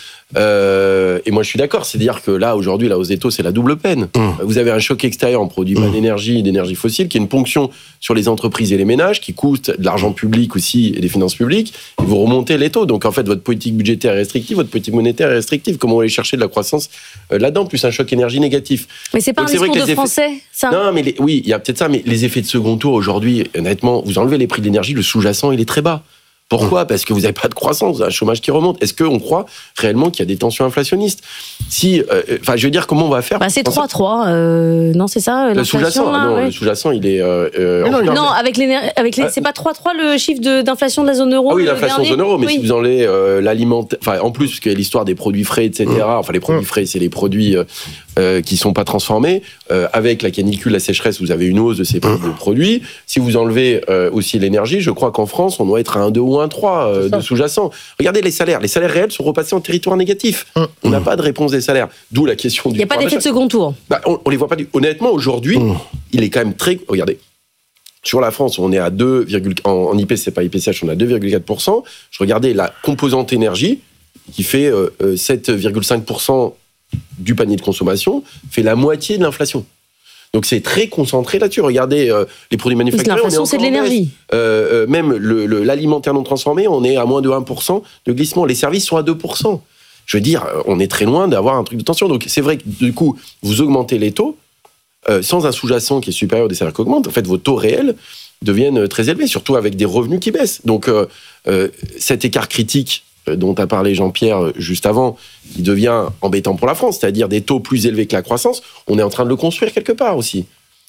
Euh, et moi, je suis d'accord. C'est-à-dire que là, aujourd'hui, la hausse des taux, c'est la double peine. Mmh. Vous avez un choc extérieur en produit mmh. pas d'énergie, d'énergie fossile, qui est une ponction sur les entreprises et les ménages, qui coûte de l'argent public aussi et des finances publiques. Et vous remontez les taux. Donc, en fait, votre politique budgétaire est restrictive, votre politique monétaire est restrictive. Comment on va aller chercher de la croissance euh, là-dedans, plus un choc énergie négatif. Mais c'est pas Donc, un discours de effets... français, ça. Non, mais les... oui, il y a peut-être ça. Mais les effets de second tour, aujourd'hui, honnêtement, vous enlevez les prix de l'énergie, le sous-jacent, il est très bas. Pourquoi ? Parce que vous n'avez pas de croissance, vous avez un chômage qui remonte. Est-ce qu'on croit réellement qu'il y a des tensions inflationnistes ? Si, enfin, euh, je veux dire, comment on va faire ? Bah, c'est trois trois, euh, non, c'est ça, le sous-jacent. Là, non, ouais. le sous-jacent, il est. Euh, euh, non, non, non, avec les, avec les, c'est pas trois trois le chiffre de, d'inflation de la zone euro. Ah oui, l'inflation de la zone euro, mais oui. si vous enlevez euh, l'alimentaire, enfin, en plus, parce qu'il y a l'histoire des produits frais, et cetera. Mmh. Enfin, les produits frais, c'est les produits euh, euh, qui sont pas transformés. Euh, avec la canicule, la sécheresse, vous avez une hausse de ces mmh. de produits. Si vous enlevez euh, aussi l'énergie, je crois qu'en France, on doit être à un deux ou un trois. Euh, sous-jacent. Regardez les salaires. Les salaires réels sont repassés en territoire négatif. Mmh. On n'a pas de réponse des salaires. D'où la question du... Il n'y a pas d'effet de second tour. Bah, on ne les voit pas. Du... Honnêtement, aujourd'hui, mmh. il est quand même très... Regardez. Sur la France, on est à deux, en, en I P C, c'est pas I P C H, on est à deux virgule quatre pour cent. Je regardais la composante énergie, qui fait euh, sept virgule cinq pour cent du panier de consommation, fait la moitié de l'inflation. Donc c'est très concentré là-dessus. Regardez euh, les produits manufacturés. L'inflation, on est c'est de l'énergie. Euh, euh, même le, le, l'alimentaire non transformé, on est à moins de un pour cent de glissement. Les services sont à deux pour cent. Je veux dire, on est très loin d'avoir un truc de tension. Donc c'est vrai que du coup, vous augmentez les taux euh, sans un sous-jacent qui est supérieur des salaires qui augmentent. En fait, vos taux réels deviennent très élevés, surtout avec des revenus qui baissent. Donc euh, euh, cet écart critique dont a parlé Jean-Pierre juste avant, qui devient embêtant pour la France, c'est-à-dire des taux plus élevés que la croissance, on est en train de le construire quelque part aussi.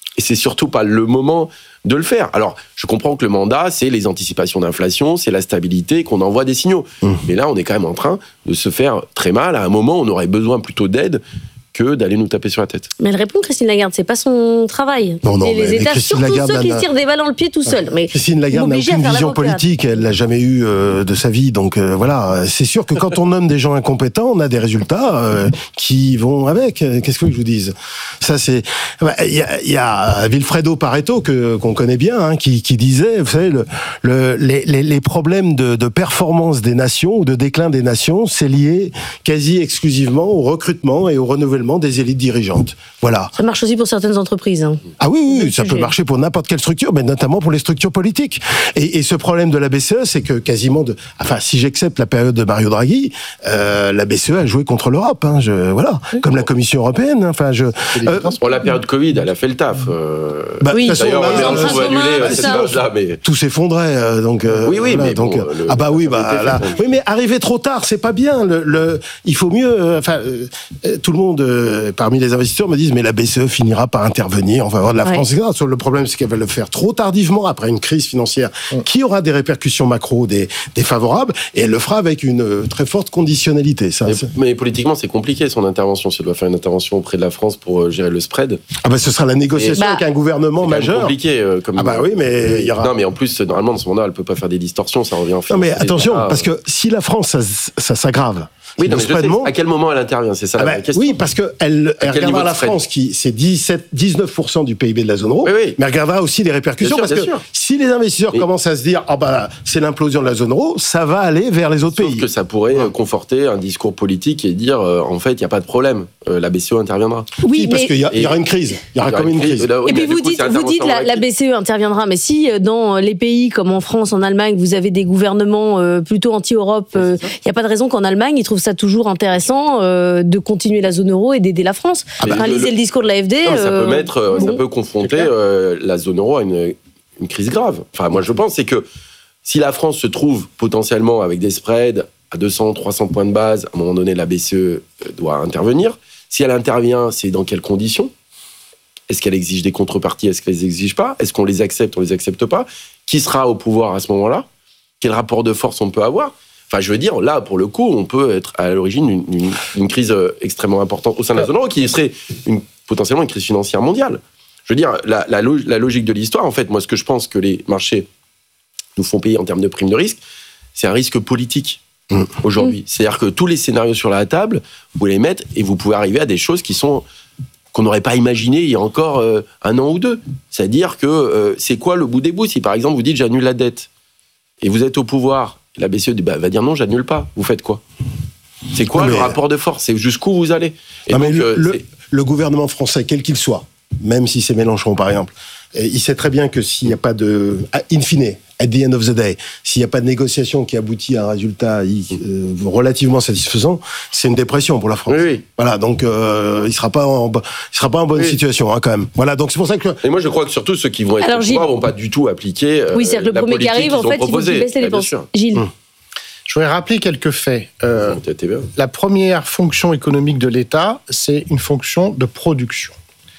Et c'est surtout pas le moment de le faire. Alors, je comprends que le mandat, c'est les anticipations d'inflation, c'est la stabilité, qu'on envoie des signaux. Mmh. Mais là, on est quand même en train de se faire très mal. À un moment, on aurait besoin plutôt d'aide que d'aller nous taper sur la tête. Mais elle répond, Christine Lagarde, c'est pas son travail. Non, non, et les mais, États, mais surtout Lagarde, ceux qui a... se tirent des balles dans le pied tout seuls. Mais Christine Lagarde n'a aucune vision politique, elle l'a jamais eu euh, de sa vie. Donc euh, voilà, c'est sûr que quand on nomme des gens incompétents, on a des résultats euh, qui vont avec. Qu'est-ce que je vous dise ? Ça, c'est. Il bah, y, a, y a Vilfredo Pareto que qu'on connaît bien, hein, qui, qui disait, vous savez, le, le, les, les, les problèmes de, de performance des nations ou de déclin des nations, c'est lié quasi exclusivement au recrutement et au renouvellement des élites dirigeantes. Voilà. Ça marche aussi pour certaines entreprises. Hein. Ah oui, oui, oui ça sujet. peut marcher pour n'importe quelle structure, mais notamment pour les structures politiques. Et, et ce problème de la B C E, c'est que quasiment, de, enfin, si j'accepte la période de Mario Draghi, euh, la B C E a joué contre l'Europe. Hein, je, voilà, oui, comme bon. la Commission européenne. Enfin, je. Euh, pour la période Covid, elle a fait le taf. Euh, bah, oui. D'ailleurs, on a tout annulé cette période-là, mais tout s'effondrait. Euh, donc. Euh, oui, oui, voilà, mais donc. Bon, le, ah bah oui, bah là. Oui, mais arriver trop tard, c'est pas bien. Le, le, il faut mieux. Enfin, euh, tout le monde, euh, parmi les investisseurs, me disent mais la B C E finira par intervenir, on va avoir de la ouais. France, et cetera. Le problème, c'est qu'elle va le faire trop tardivement après une crise financière ouais. qui aura des répercussions macro des, défavorables, et elle le fera avec une très forte conditionnalité. Ça, mais, mais politiquement, c'est compliqué son intervention. Si elle doit faire une intervention auprès de la France pour gérer le spread. Ah bah ce sera la négociation et avec bah, un gouvernement c'est majeur. C'est compliqué. Euh, comme ah bah oui, mais il y aura. Non, mais en plus, normalement, dans ce moment-là, elle peut pas faire des distorsions. Ça revient. Non, mais attention, parce que si la France, ça, ça s'aggrave. Oui, non, mais je sais, à quel moment elle intervient, c'est ça ah la bah, question. Oui, parce qu'elle elle regardera la France, qui c'est dix-sept, dix-neuf pour cent du P I B de la zone euro, oui, oui. mais elle regardera aussi les répercussions, sûr, parce que sûr. si les investisseurs oui. commencent à se dire oh bah, c'est l'implosion de la zone euro, ça va aller vers les autres Sauf pays. que ça pourrait ouais. conforter un discours politique et dire euh, en fait, il n'y a pas de problème, euh, la B C E interviendra. Oui, si, parce mais... qu'il y, y aura une crise, il y aura quand même une crise. Et, et puis vous dites, vous dites la, la B C E interviendra, mais si dans les pays comme en France, en Allemagne, vous avez des gouvernements euh, plutôt anti-Europe, il n'y a pas de raison qu'en Allemagne, ils trouvent ça toujours intéressant euh, de continuer la zone euro et d'aider la France. Ah bah, enfin, lisez le, le discours de l'A F D. Non, ça euh, peut mettre, euh, bon. ça peut confronter euh, la zone euro à une, une crise grave. Enfin, moi, je pense, c'est que si la France se trouve potentiellement avec des spreads à deux cents, trois cents points de base, à un moment donné, la B C E doit intervenir. Si elle intervient, c'est dans quelles conditions ? Est-ce qu'elle exige des contreparties ? Est-ce qu'elle les exige pas ? Est-ce qu'on les accepte ? On les accepte pas ? Qui sera au pouvoir à ce moment-là ? Quel rapport de force on peut avoir ? Enfin, je veux dire, là, pour le coup, on peut être à l'origine d'une, d'une crise extrêmement importante au sein de la zone euro, qui serait une, potentiellement une crise financière mondiale. Je veux dire, la, la, la logique de l'histoire, en fait, moi, ce que je pense que les marchés nous font payer en termes de primes de risque, c'est un risque politique mmh. aujourd'hui. Mmh. C'est-à-dire que tous les scénarios sur la table, vous les mettez et vous pouvez arriver à des choses qui sont qu'on n'aurait pas imaginées il y a encore euh, un an ou deux. C'est-à-dire que euh, c'est quoi le bout des bouts ? Si, par exemple, vous dites « j'annule la dette » et vous êtes au pouvoir, la B C E bah, va dire non, j'annule pas. Vous faites quoi ? C'est quoi mais... le rapport de force ? C'est jusqu'au vous allez. Et non, donc, mais le, euh, le, le gouvernement français, quel qu'il soit, même si c'est Mélenchon par exemple, il sait très bien que s'il n'y a pas de, in fine, at the end of the day, s'il n'y a pas de négociation qui aboutit à un résultat euh, relativement satisfaisant, c'est une dépression pour la France. Oui, oui. Voilà, donc euh, il sera pas en, il sera pas en bonne oui. situation hein, quand même. Voilà, donc c'est pour ça que. Et moi je crois que surtout ceux qui vont être au pouvoir vont pas du tout appliquer. Euh, oui, c'est le premier qui arrive en fait, il faut baisser les dépenses. Gilles. Hum. Je voudrais rappeler quelques faits. Euh, la première fonction économique de l'État, c'est une fonction de production.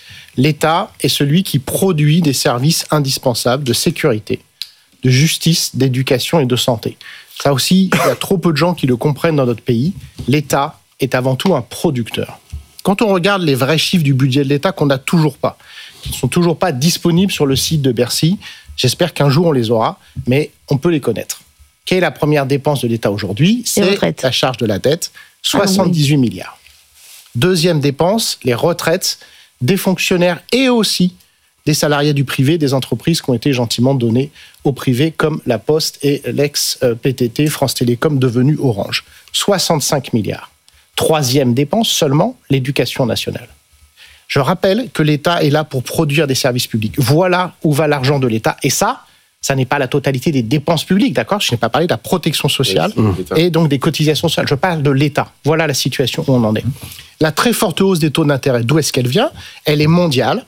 L'État est celui qui produit des services indispensables de sécurité, de justice, d'éducation et de santé. Ça aussi, il y a trop peu de gens qui le comprennent dans notre pays. L'État est avant tout un producteur. Quand on regarde les vrais chiffres du budget de l'État qu'on n'a toujours pas, qui ne sont toujours pas disponibles sur le site de Bercy, j'espère qu'un jour on les aura, mais on peut les connaître. Quelle est la première dépense de l'État aujourd'hui ? C'est la charge de la dette, soixante-dix-huit milliards. Deuxième dépense, les retraites des fonctionnaires et aussi des salariés du privé, des entreprises qui ont été gentiment données au privé, comme la Poste et l'ex-P T T, France Télécom, devenu Orange. soixante-cinq milliards. Troisième dépense, seulement l'éducation nationale. Je rappelle que l'État est là pour produire des services publics. Voilà où va l'argent de l'État. Et ça, ça n'est pas la totalité des dépenses publiques, d'accord ? Je n'ai pas parlé de la protection sociale et donc des cotisations sociales. Je parle de l'État. Voilà la situation où on en est. La très forte hausse des taux d'intérêt, d'où est-ce qu'elle vient ? Elle est mondiale,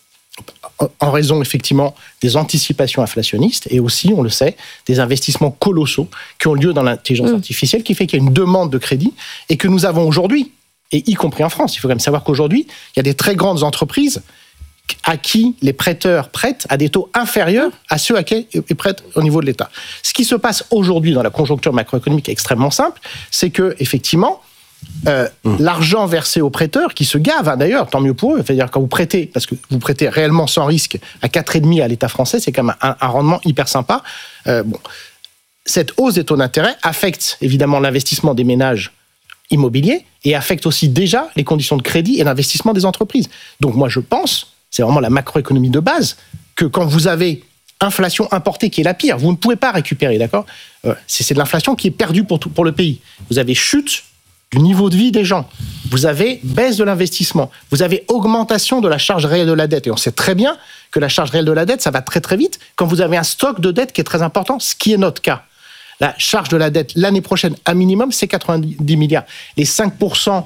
en raison effectivement des anticipations inflationnistes et aussi, on le sait, des investissements colossaux qui ont lieu dans l'intelligence mmh. artificielle, qui fait qu'il y a une demande de crédit et que nous avons aujourd'hui, et y compris en France. Il faut quand même savoir qu'aujourd'hui, il y a des très grandes entreprises à qui les prêteurs prêtent à des taux inférieurs à ceux à qui ils prêtent au niveau de l'État. Ce qui se passe aujourd'hui dans la conjoncture macroéconomique est extrêmement simple, c'est que effectivement, euh, mmh. l'argent versé aux prêteurs, qui se gavent, hein, d'ailleurs, tant mieux pour eux, c'est-à-dire quand vous prêtez, parce que vous prêtez réellement sans risque à quatre virgule cinq à l'État français, c'est quand même un, un rendement hyper sympa. Euh, bon, cette hausse des taux d'intérêt affecte évidemment l'investissement des ménages immobiliers et affecte aussi déjà les conditions de crédit et d'investissement des entreprises. Donc moi je pense, c'est vraiment la macroéconomie de base, que quand vous avez inflation importée qui est la pire, vous ne pouvez pas récupérer, d'accord ? euh, c'est, c'est de l'inflation qui est perdue pour, tout, pour le pays. Vous avez chute du niveau de vie des gens, vous avez baisse de l'investissement, vous avez augmentation de la charge réelle de la dette. Et on sait très bien que la charge réelle de la dette, ça va très très vite quand vous avez un stock de dette qui est très important, ce qui est notre cas. La charge de la dette l'année prochaine, à minimum, c'est quatre-vingt-dix milliards. Les cinq pour cent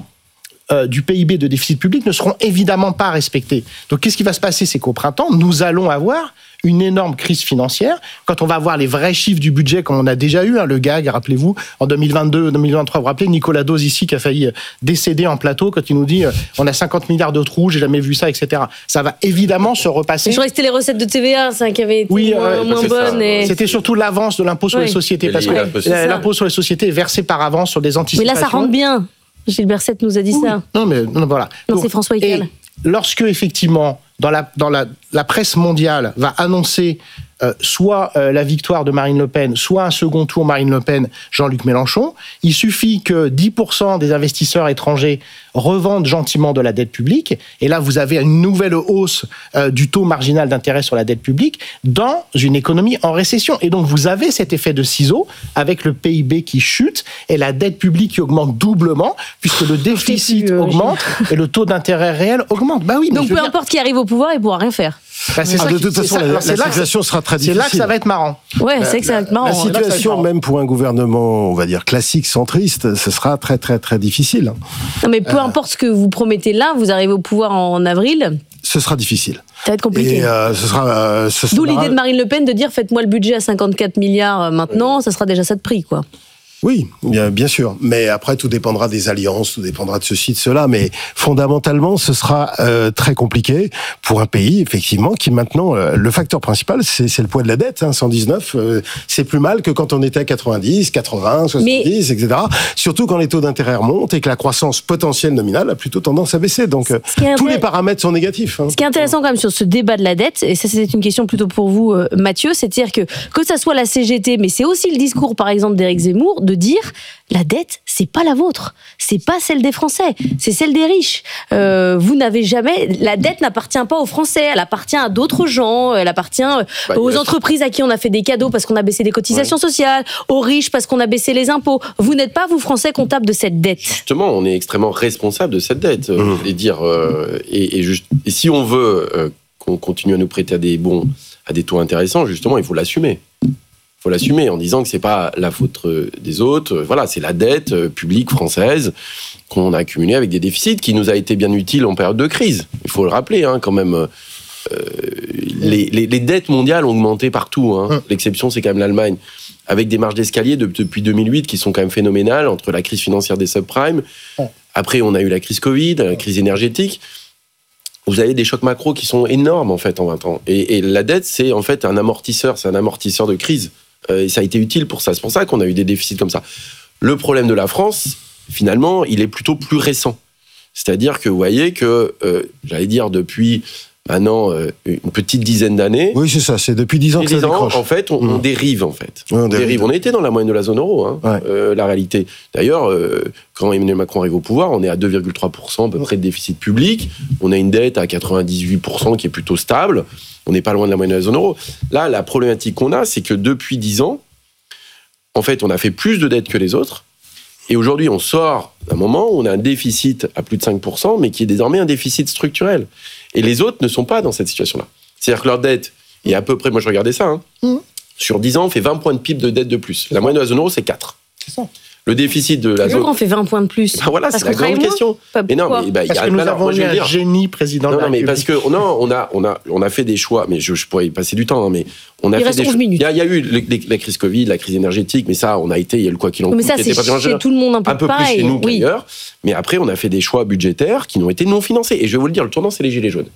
du P I B de déficit public ne seront évidemment pas respectés. Donc, qu'est-ce qui va se passer ? C'est qu'au printemps, nous allons avoir une énorme crise financière. Quand on va voir les vrais chiffres du budget, comme on a déjà eu, hein, le gag, rappelez-vous, en deux mille vingt-deux, deux mille vingt-trois, vous vous rappelez, Nicolas Dose ici, qui a failli décéder en plateau quand il nous dit euh, on a cinquante milliards de trous, j'ai jamais vu ça, et cetera. Ça va évidemment se repasser. Je crois que c'était les recettes de T V A, ça, qui avaient été oui, moins, euh, moins bonnes. Et... C'était surtout l'avance de l'impôt sur oui. les sociétés, parce que ouais, l'impôt sur les sociétés est versé par avance sur des anticipations. Mais là, ça rentre bien. Gilles Berset nous a dit oui. ça. Non, mais non, voilà. Non, Donc, c'est François Hickel. Lorsque, effectivement, dans la, dans la, la presse mondiale va annoncer euh, soit euh, la victoire de Marine Le Pen, soit un second tour Marine Le Pen, Jean-Luc Mélenchon, il suffit que dix pour cent des investisseurs étrangers revendent gentiment de la dette publique, et là vous avez une nouvelle hausse euh, du taux marginal d'intérêt sur la dette publique dans une économie en récession. Et donc vous avez cet effet de ciseau avec le P I B qui chute et la dette publique qui augmente doublement, puisque le déficit plus, augmente euh, et le taux d'intérêt réel augmente. Bah oui, donc peu importe dire... qui arrive au pouvoir, il ne pourra rien faire. Bah, c'est ah, ça de toute façon, la, la situation sera très difficile. C'est là que ça va être marrant. Ouais, c'est que ça va être marrant. La situation, même pour un gouvernement, on va dire classique, centriste, ce sera très, très, très difficile. Non, mais peu euh... importe ce que vous promettez là, vous arrivez au pouvoir en avril. Ce sera difficile. Ça va être compliqué. Et euh, ce sera, euh, ce D'où sera... l'idée de Marine Le Pen de dire faites-moi le budget à cinquante-quatre milliards maintenant, ça sera déjà ça de prix, quoi. Oui, bien, bien sûr. Mais après, tout dépendra des alliances, tout dépendra de ceci, de cela. Mais fondamentalement, ce sera euh, très compliqué pour un pays, effectivement, qui maintenant, euh, le facteur principal, c'est, c'est le poids de la dette. Hein, cent dix-neuf, euh, c'est plus mal que quand on était à quatre-vingt-dix, quatre-vingts, soixante-dix, mais... et cetera. Surtout quand les taux d'intérêt remontent et que la croissance potentielle nominale a plutôt tendance à baisser. Donc, euh, tous intéress... les paramètres sont négatifs. Hein. Ce qui est intéressant quand même sur ce débat de la dette, et ça, c'est une question plutôt pour vous, euh, Mathieu, c'est-à-dire que que ça soit la C G T, mais c'est aussi le discours, par exemple, d'Éric Zemmour, de dire la dette, c'est pas la vôtre, c'est pas celle des Français, c'est celle des riches. Euh, vous n'avez jamais, la dette n'appartient pas aux Français, elle appartient à d'autres gens, elle appartient bah, aux entreprises à qui on a fait des cadeaux parce qu'on a baissé des cotisations ouais. sociales, aux riches parce qu'on a baissé les impôts. Vous n'êtes pas, vous Français, comptables de cette dette. Justement, on est extrêmement responsable de cette dette. Mmh. Et dire, euh, et, et, juste, et si on veut euh, qu'on continue à nous prêter à des bons, à des taux intéressants, justement, il faut l'assumer. Il faut l'assumer en disant que c'est pas la faute des autres. Voilà, c'est la dette publique française qu'on a accumulée avec des déficits qui nous a été bien utile en période de crise. Il faut le rappeler, hein, quand même. Euh, les, les, les dettes mondiales ont augmenté partout. Hein. L'exception, c'est quand même l'Allemagne, avec des marges d'escalier de, depuis deux mille huit qui sont quand même phénoménales entre la crise financière des subprimes. Après, on a eu la crise Covid, la crise énergétique. Vous avez des chocs macro qui sont énormes en fait en vingt ans. Et, et la dette, c'est en fait un amortisseur, c'est un amortisseur de crise. Et ça a été utile pour ça. C'est pour ça qu'on a eu des déficits comme ça. Le problème de la France, finalement, il est plutôt plus récent. C'est-à-dire que vous voyez que, euh, j'allais dire, depuis maintenant euh, une petite dizaine d'années... Oui, c'est ça, c'est depuis dix ans que ça décroche. En fait, on, mmh. on dérive, en fait. Oui, on, on dérive. On était dans la moyenne de la zone euro, hein, ouais. euh, la réalité. D'ailleurs, euh, quand Emmanuel Macron arrive au pouvoir, on est à deux virgule trois pour cent à peu près de déficit public. On a une dette à quatre-vingt-dix-huit pour cent qui est plutôt stable. On n'est pas loin de la moyenne de la zone euro. Là, la problématique qu'on a, c'est que depuis dix ans, en fait, on a fait plus de dettes que les autres. Et aujourd'hui, on sort d'un moment où on a un déficit à plus de cinq pour cent, mais qui est désormais un déficit structurel. Et les autres ne sont pas dans cette situation-là. C'est-à-dire que leur dette est à peu près, moi je regardais ça, hein, mmh. sur dix ans, on fait vingt points de P I B de dette de plus. La moyenne de la zone euro, c'est quatre. C'est ça. Le déficit de la zone... Pourquoi on fait vingt points de plus? Ben voilà, c'est la grande question. Mais non, mais, bah, parce y a, que nous alors, avons eu un génie président non, de la non, mais parce que non, on a, on a, on a fait des choix. Mais je, je pourrais y passer du temps. Hein, mais on a il fait reste des onze minutes. Il y a, il y a eu les, les, la crise Covid, la crise énergétique, mais ça, on a été. Il y a le quoi qu'il en coûte. Mais ça, c'est chez tout le monde un peu, un peu pareil. plus chez nous oui. qu'ailleurs. Mais après, on a fait des choix budgétaires qui n'ont été non financés. Et je vais vous le dire, le tournant, c'est les gilets jaunes.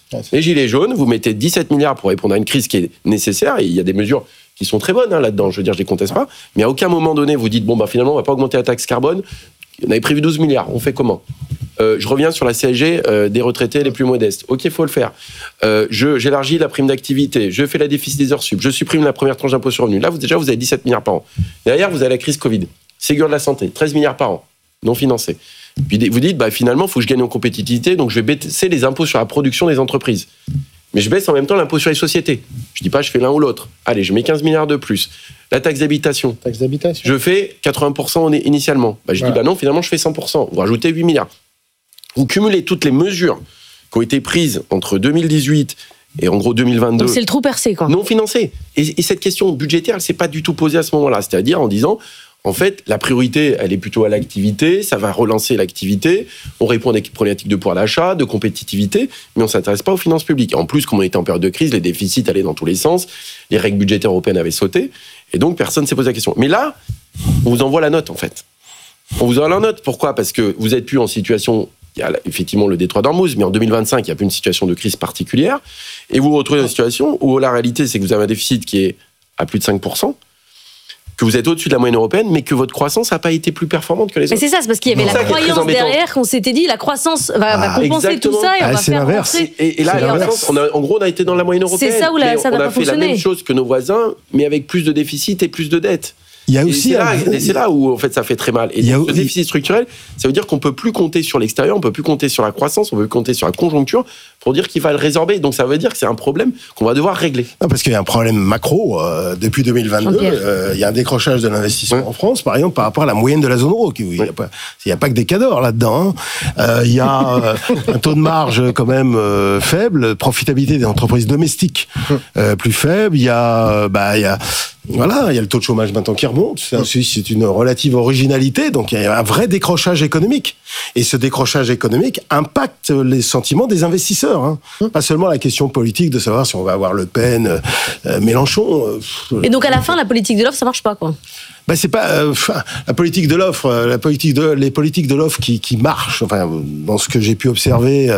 Les gilets jaunes, vous mettez dix-sept milliards pour répondre à une crise qui est nécessaire, et il y a des mesures qui sont très bonnes hein, là-dedans, je veux dire, je les conteste pas, mais à aucun moment donné, vous dites, bon, bah, finalement, on va pas augmenter la taxe carbone, on avait prévu douze milliards, on fait comment ? euh, Je reviens sur la C S G euh, des retraités les plus modestes. Ok, il faut le faire. Euh, je, j'élargis la prime d'activité, je fais la déficit des heures sup, je supprime la première tranche d'impôt sur le revenu. Là, vous, déjà, vous avez dix-sept milliards par an. Derrière, vous avez la crise Covid, Ségur de la santé, treize milliards par an, non financés. Puis vous dites, bah, finalement, il faut que je gagne en compétitivité, donc je vais baisser les impôts sur la production des entreprises. Mais je baisse en même temps l'impôt sur les sociétés. Je dis pas je fais l'un ou l'autre. Allez, je mets quinze milliards de plus. La taxe d'habitation. Taxe d'habitation. Je fais quatre-vingts pour cent initialement. Bah, je voilà. dis bah non, finalement je fais cent pour cent. Vous rajoutez huit milliards. Vous cumulez toutes les mesures qui ont été prises entre deux mille dix-huit et en gros deux mille vingt-deux. Donc c'est le trou percé quoi. Non financé. Et, et cette question budgétaire, elle s'est pas du tout posée à ce moment-là. C'est-à-dire en disant en fait, la priorité, elle est plutôt à l'activité, ça va relancer l'activité, on répond à des problématiques de pouvoir d'achat, de compétitivité, mais on ne s'intéresse pas aux finances publiques. En plus, comme on était en période de crise, les déficits allaient dans tous les sens, les règles budgétaires européennes avaient sauté, et donc personne ne s'est posé la question. Mais là, on vous envoie la note, en fait. On vous envoie la note, pourquoi ? Parce que vous n'êtes plus en situation, il y a effectivement le détroit d'Ormuz, mais en deux mille vingt-cinq, il n'y a plus une situation de crise particulière, et vous vous retrouvez dans une situation où la réalité, c'est que vous avez un déficit qui est à plus de cinq pour cent, que vous êtes au-dessus de la moyenne européenne, mais que votre croissance n'a pas été plus performante que les autres. Mais c'est ça, c'est parce qu'il y avait non. la croyance derrière qu'on s'était dit la croissance va, ah, va compenser exactement. tout ça et on ah, va faire avancer. Et, et là, on a, en gros, on a été dans la moyenne européenne. C'est ça où la, ça n'a pas fonctionné. On a fait la même chose que nos voisins, mais avec plus de déficit et plus de dettes. Il y a aussi et c'est, un... là, et c'est là où en fait ça fait très mal. Et donc, a... ce déficit structurel, ça veut dire qu'on peut plus compter sur l'extérieur, on peut plus compter sur la croissance, on peut plus compter sur la conjoncture pour dire qu'il va le résorber. Donc ça veut dire que c'est un problème qu'on va devoir régler. Non, parce qu'il y a un problème macro euh, depuis deux mille vingt-deux. Euh, il y a un décrochage de l'investissement ouais. en France, par exemple, par rapport à la moyenne de la zone euro. Il n'y ouais. a, a pas que des cadors là-dedans. Hein. Euh, il y a euh, un taux de marge quand même euh, faible, profitabilité des entreprises domestiques euh, plus faible. Il y a, bah, il y a Voilà, il y a le taux de chômage maintenant qui remonte. Ça aussi, c'est une relative originalité. Donc, il y a un vrai décrochage économique. Et ce décrochage économique impacte les sentiments des investisseurs. Hein. Pas seulement la question politique de savoir si on va avoir Le Pen, euh, Mélenchon. Euh, Et donc, à la fin, la politique de l'offre, ça marche pas, quoi. Ben c'est pas euh, la politique de l'offre, la politique de les politiques de l'offre qui qui marchent. Enfin, dans ce que j'ai pu observer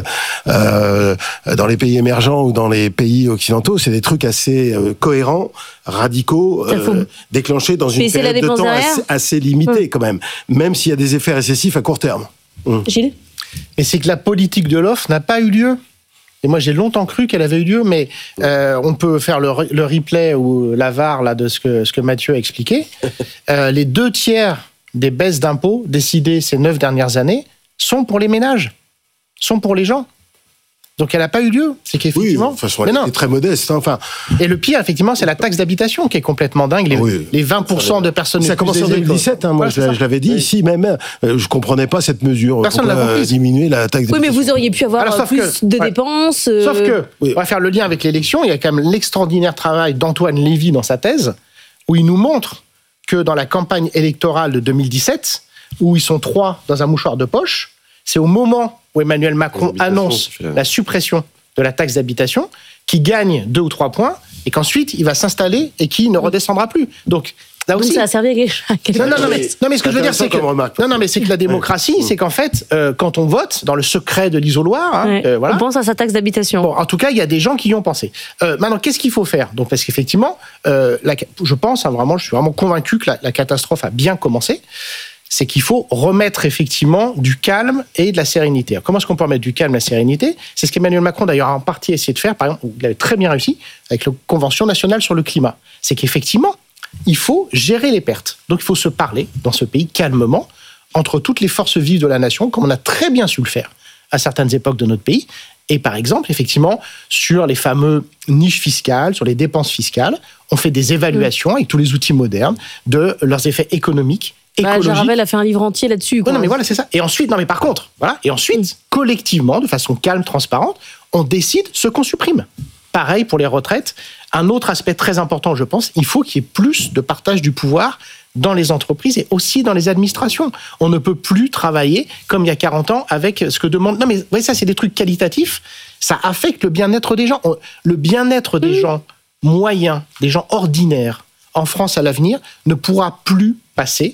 euh, dans les pays émergents ou dans les pays occidentaux, c'est des trucs assez euh, cohérents, radicaux, euh, déclenchés dans une période de temps assez, assez limitée mmh. quand même, même s'il y a des effets récessifs à court terme. Mmh. Gilles ? Mais c'est que la politique de l'offre n'a pas eu lieu. Et moi, j'ai longtemps cru qu'elle avait eu lieu, mais euh, on peut faire le, le replay ou la V A R là, de ce que, ce que Mathieu a expliqué. Euh, les deux tiers des baisses d'impôts décidées ces neuf dernières années sont pour les ménages, sont pour les gens. Donc, elle n'a pas eu lieu. C'est qu'effectivement... Oui, de toute façon, elle est très modeste. Hein, enfin... Et le pire, effectivement, c'est la taxe d'habitation qui est complètement dingue. Les, oui. les vingt pour cent de personnes... Ça a commencé en deux mille dix-sept. Hein, moi, voilà, je, je l'avais dit oui. ici même. Euh, je ne comprenais pas cette mesure. Personne ne l'a compris. Diminuer la taxe d'habitation. Oui, mais vous auriez pu avoir Alors, plus que, de ouais. dépenses. Euh... Sauf que, oui. on va faire le lien avec l'élection. Il y a quand même l'extraordinaire travail d'Antoine Lévy dans sa thèse, où il nous montre que dans la campagne électorale de deux mille dix-sept, où ils sont trois dans un mouchoir de poche, c'est au moment où Emmanuel Macron annonce la suppression de la taxe d'habitation, qui gagne deux ou trois points, et qu'ensuite, il va s'installer et qui ne redescendra plus. Donc, là aussi... Donc ça a servi à quelque chose. Non, non, non, mais, non, mais ce que je veux dire, c'est que... Non, non, mais c'est que la démocratie, ouais. c'est qu'en fait, euh, quand on vote, dans le secret de l'isoloir... Hein, ouais. euh, voilà, on pense à sa taxe d'habitation. Bon, en tout cas, il y a des gens qui y ont pensé. Euh, maintenant, qu'est-ce qu'il faut faire ? Donc, parce qu'effectivement, euh, la, je pense, hein, vraiment, je suis vraiment convaincu que la, la catastrophe a bien commencé. C'est qu'il faut remettre effectivement du calme et de la sérénité. Alors, comment est-ce qu'on peut remettre du calme et de la sérénité ? C'est ce qu'Emmanuel Macron, d'ailleurs, a en partie essayé de faire. Par exemple, il avait très bien réussi avec la Convention nationale sur le climat. C'est qu'effectivement, il faut gérer les pertes. Donc, il faut se parler dans ce pays calmement entre toutes les forces vives de la nation, comme on a très bien su le faire à certaines époques de notre pays. Et par exemple, effectivement, sur les fameux niches fiscales, sur les dépenses fiscales, on fait des évaluations mmh. avec tous les outils modernes de leurs effets économiques. Bah, Jaravel a fait un livre entier là-dessus. Quoi. Non, non, mais voilà, c'est ça. Et ensuite, non, mais par contre, voilà. Et ensuite, mmh. collectivement, de façon calme, transparente, on décide ce qu'on supprime. Pareil pour les retraites. Un autre aspect très important, je pense, il faut qu'il y ait plus de partage du pouvoir dans les entreprises et aussi dans les administrations. On ne peut plus travailler comme il y a quarante ans avec ce que demande... Non, mais vous voyez, ça, c'est des trucs qualitatifs. Ça affecte le bien-être des gens. Le bien-être des mmh. gens moyens, des gens ordinaires, en France à l'avenir, ne pourra plus passer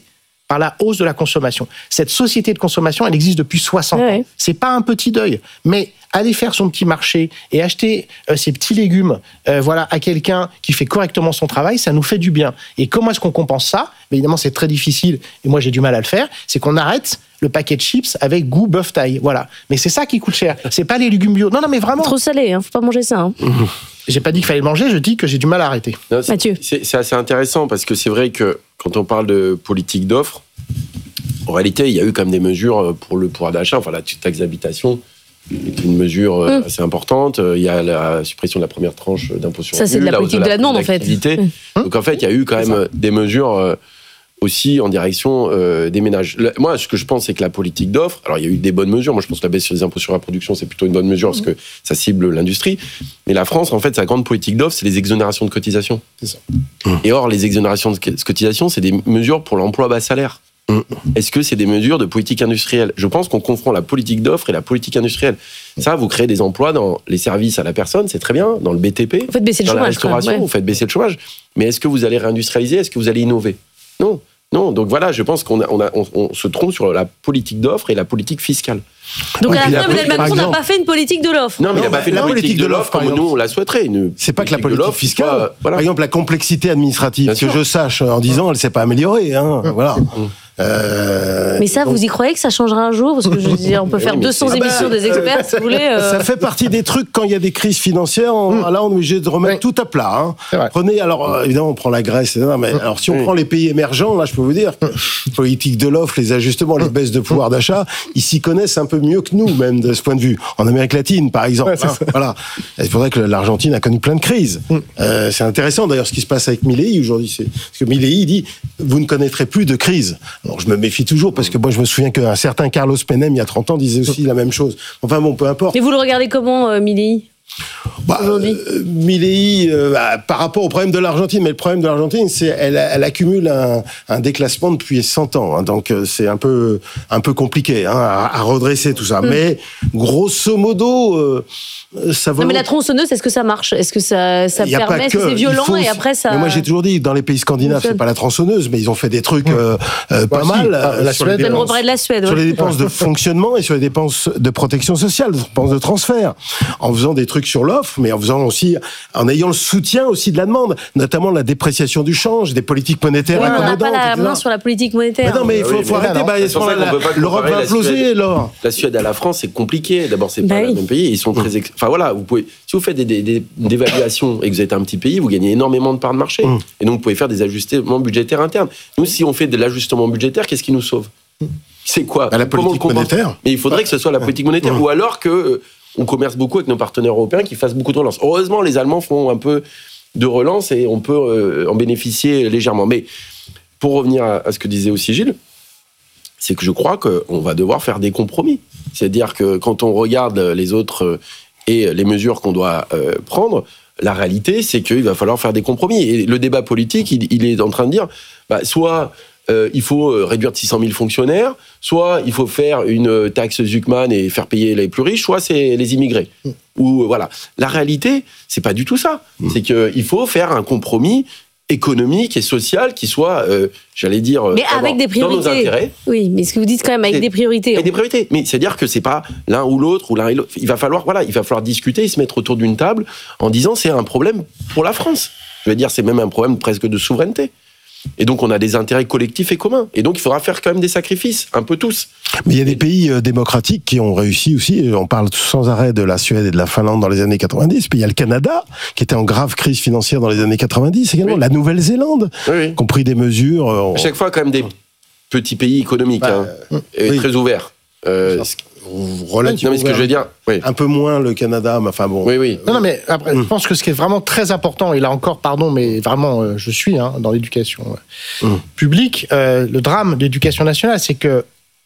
par la hausse de la consommation. Cette société de consommation, elle existe depuis soixante ouais. ans. C'est pas un petit deuil, mais aller faire son petit marché et acheter euh, ses petits légumes euh, voilà, à quelqu'un qui fait correctement son travail, ça nous fait du bien. Et comment est-ce qu'on compense ça ? Évidemment, c'est très difficile, et moi j'ai du mal à le faire, c'est qu'on arrête le paquet de chips avec goût bœuf taille. Voilà. Mais c'est ça qui coûte cher. C'est pas les légumes bio. Non, non, mais vraiment. Trop salé, hein. Faut pas manger ça. Hein. J'ai pas dit qu'il fallait le manger, je dis que j'ai du mal à arrêter. Non, c'est, Mathieu. C'est, c'est assez intéressant parce que c'est vrai que quand on parle de politique d'offres, en réalité, il y a eu quand même des mesures pour le pouvoir d'achat. Enfin, la taxe d'habitation est une mesure mmh. assez importante. Il y a la suppression de la première tranche d'impôt sur le revenu. Ça, c'est de la, la politique de la, de la demande, en fait. Mmh. Donc, en fait, il y a eu quand même des mesures aussi en direction euh, des ménages. Moi, ce que je pense, c'est que la politique d'offres, alors il y a eu des bonnes mesures. Moi, je pense que la baisse sur les impôts sur la production, c'est plutôt une bonne mesure parce que ça cible l'industrie. Mais la France, en fait, sa grande politique d'offres, c'est les exonérations de cotisations. C'est ça. Et or, les exonérations de cotisations, c'est des mesures pour l'emploi bas salaire. Est-ce que c'est des mesures de politique industrielle ? Je pense qu'on confond la politique d'offres et la politique industrielle. Ça, vous créez des emplois dans les services à la personne, c'est très bien, dans le B T P, vous faites baisser le dans chômage, la restauration, ouais. vous faites baisser le chômage. Mais est-ce que vous allez réindustrialiser ? Est-ce que vous allez innover ? Non. Non, donc voilà, je pense qu'on a, on, a, on, on se trompe sur la politique d'offre et la politique fiscale. Donc oui, à la fin, la, Emmanuel Macron n'a pas fait une politique de l'offre. Non, mais il n'a pas fait la une politique, politique de l'offre comme nous on la souhaiterait. Une c'est pas que la politique fiscale. Pas, voilà. Par exemple, la complexité administrative, Bien que sûr. je sache, en dix ans, elle ne s'est pas améliorée. Hein, voilà. Euh, mais ça, donc... vous y croyez que ça changera un jour ? Parce que je veux dire, on peut faire oui, deux cents émissions bah, des experts, euh, si vous voulez. Euh... Ça fait partie des trucs, quand il y a des crises financières, on, mmh. là, on est obligé de remettre oui. tout à plat. Hein. Prenez, alors, euh, évidemment, on prend la Grèce, non, mais mmh. alors, si on mmh. prend les pays émergents, là, je peux vous dire, mmh. politique de l'offre, les ajustements, les baisses de pouvoir d'achat, ils s'y connaissent un peu mieux que nous, même, de ce point de vue. En Amérique latine, par exemple. Ouais, hein, voilà. C'est pour ça que l'Argentine a connu plein de crises. Mmh. Euh, c'est intéressant, d'ailleurs, ce qui se passe avec Milei aujourd'hui. C'est... Parce que Milei dit, vous ne connaîtrez plus de crise. Alors, je me méfie toujours, parce que moi, je me souviens qu'un certain Carlos Menem, il y a trente ans, disait aussi la même chose. Enfin bon, peu importe. Et vous le regardez comment, euh, Milei ? Bah, euh, Milei, euh, bah, par rapport au problème de l'Argentine, mais le problème de l'Argentine, c'est elle, elle accumule un, un déclassement depuis cent ans, hein, donc euh, c'est un peu un peu compliqué hein, à, à redresser tout ça. Mmh. Mais grosso modo, euh, ça va. Non, mais la tronçonneuse, est-ce que ça marche ? Est-ce que ça, ça permet ? Est-ce que c'est violent faut... et après ça. Mais moi, j'ai toujours dit, dans les pays scandinaves, c'est pas la tronçonneuse, mais ils ont fait des trucs euh, euh, pas ouais, mal. Si, la Suède, même reparler de la Suède. Sur ouais. les dépenses de fonctionnement et sur les dépenses de protection sociale, des dépenses de transfert, en faisant des trucs sur l'offre, mais en faisant aussi, en ayant le soutien aussi de la demande, notamment la dépréciation du change, des politiques monétaires ouais, accommodantes. On n'a pas la main sur la politique monétaire. Mais non, mais il faut, oui, faut mais arrêter. non, bah, c'est pour ça qu'on peut pas l'Europe va imploser, alors. La Suède à la France, c'est compliqué. D'abord, c'est bah pas oui. le même pays. Ils sont très. Ex... Enfin voilà, vous pouvez. Si vous faites des, des, des dévaluations et que vous êtes un petit pays, vous gagnez énormément de parts de marché. Mmh. Et donc, vous pouvez faire des ajustements budgétaires internes. Nous, si on fait de l'ajustement budgétaire, qu'est-ce qui nous sauve ? C'est quoi ? bah, La politique monétaire. Mais il faudrait que ce soit la politique monétaire. Mmh. Ou alors que euh, on commerce beaucoup avec nos partenaires européens qui fassent beaucoup de relance. Heureusement, les Allemands font un peu de relance et on peut euh, en bénéficier légèrement. Mais pour revenir à, à ce que disait aussi Gilles, c'est que je crois qu'on va devoir faire des compromis. C'est-à-dire que quand on regarde les autres euh, et les mesures qu'on doit euh, prendre, la réalité, c'est qu'il va falloir faire des compromis. Et le débat politique, il, il est en train de dire, bah, soit euh, il faut réduire de six cent mille fonctionnaires, soit il faut faire une taxe Zuckman et faire payer les plus riches, soit c'est les immigrés. Mmh. Ou, voilà. La réalité, c'est pas du tout ça. Mmh. C'est qu'il faut faire un compromis économique et social qui soit, euh, j'allais dire, mais avec des priorités. Dans nos intérêts. Oui, mais ce que vous dites quand même avec et, des priorités. Avec des priorités. Mais c'est-à-dire que c'est pas l'un ou l'autre ou l'un et l'autre. Il va falloir, voilà, il va falloir discuter et se mettre autour d'une table en disant c'est un problème pour la France. Je veux dire, c'est même un problème presque de souveraineté. Et donc, on a des intérêts collectifs et communs. Et donc, il faudra faire quand même des sacrifices, un peu tous. Mais il y a des pays euh, démocratiques qui ont réussi aussi. On parle sans arrêt de la Suède et de la Finlande dans les années quatre-vingt-dix. Puis il y a le Canada, qui était en grave crise financière dans les années quatre-vingt-dix également. Oui. La Nouvelle-Zélande, oui, oui. qui ont pris des mesures. Euh, à chaque fois, quand même, des petits pays économiques, bah, hein, euh, oui. très ouverts. Euh, relativement. Non, mais ce que je veux dire, oui. Un peu moins le Canada, mais enfin bon. Oui, oui. Non, non, mais après, mmh. je pense que ce qui est vraiment très important, et là encore, pardon, mais vraiment, euh, je suis hein, dans l'éducation euh, mmh. publique. Euh, le drame de l'éducation nationale, c'est que,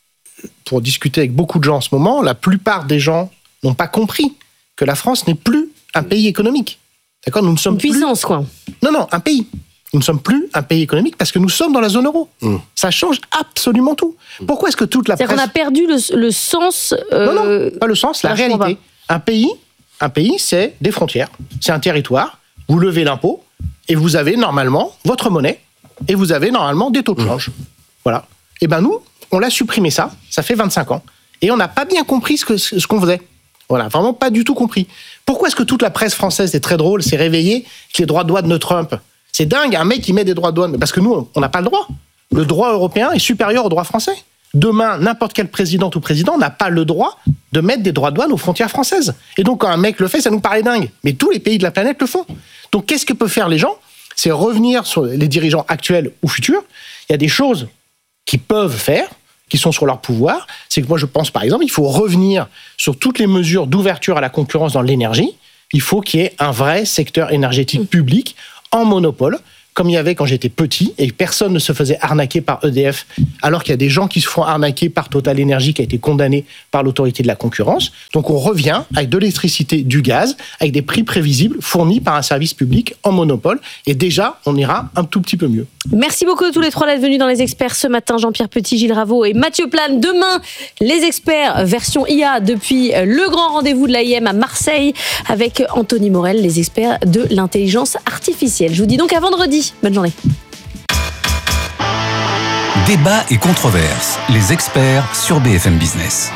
pour discuter avec beaucoup de gens en ce moment, la plupart des gens n'ont pas compris que la France n'est plus un pays économique. D'accord ? Nous ne sommes Une puissance, plus... quoi. Non, non, un pays. Nous ne sommes plus un pays économique parce que nous sommes dans la zone euro. Mmh. Ça change absolument tout. Pourquoi est-ce que toute la C'est-à-dire presse... qu'on a perdu le, le sens... Euh... Non, non, pas le sens, la réalité. Un pays, un pays, c'est des frontières, c'est un territoire, vous levez l'impôt, et vous avez normalement votre monnaie, et vous avez normalement des taux de change. Mmh. Voilà. Eh ben nous, on l'a supprimé ça, ça fait vingt-cinq ans, et on n'a pas bien compris ce, que, ce qu'on faisait. Voilà, vraiment pas du tout compris. Pourquoi est-ce que toute la presse française, c'est très drôle, s'est réveillée avec les droits de douane de Trump ? C'est dingue, un mec qui met des droits de douane, parce que nous, on n'a pas le droit. Le droit européen est supérieur au droit français. Demain, n'importe quel président ou président n'a pas le droit de mettre des droits de douane aux frontières françaises. Et donc, quand un mec le fait, ça nous paraît dingue. Mais tous les pays de la planète le font. Donc, qu'est-ce que peuvent faire les gens ? C'est revenir sur les dirigeants actuels ou futurs. Il y a des choses qu'ils peuvent faire, qui sont sur leur pouvoir. C'est que moi, je pense, par exemple, il faut revenir sur toutes les mesures d'ouverture à la concurrence dans l'énergie. Il faut qu'il y ait un vrai secteur énergétique public en monopole, comme il y avait quand j'étais petit, et personne ne se faisait arnaquer par E D F, alors qu'il y a des gens qui se font arnaquer par Total Energy, qui a été condamné par l'autorité de la concurrence. Donc on revient avec de l'électricité, du gaz, avec des prix prévisibles fournis par un service public en monopole, et déjà, on ira un tout petit peu mieux. Merci beaucoup à tous les trois d'être venus dans Les Experts ce matin, Jean-Pierre Petit, Gilles Raveau et Mathieu Plane. Demain, Les Experts, version I A, depuis le grand rendez-vous de l'A I M à Marseille, avec Anthony Morel, les experts de l'intelligence artificielle. Je vous dis donc à vendredi. Bonne journée. Débat et controverses, les experts sur B F M Business.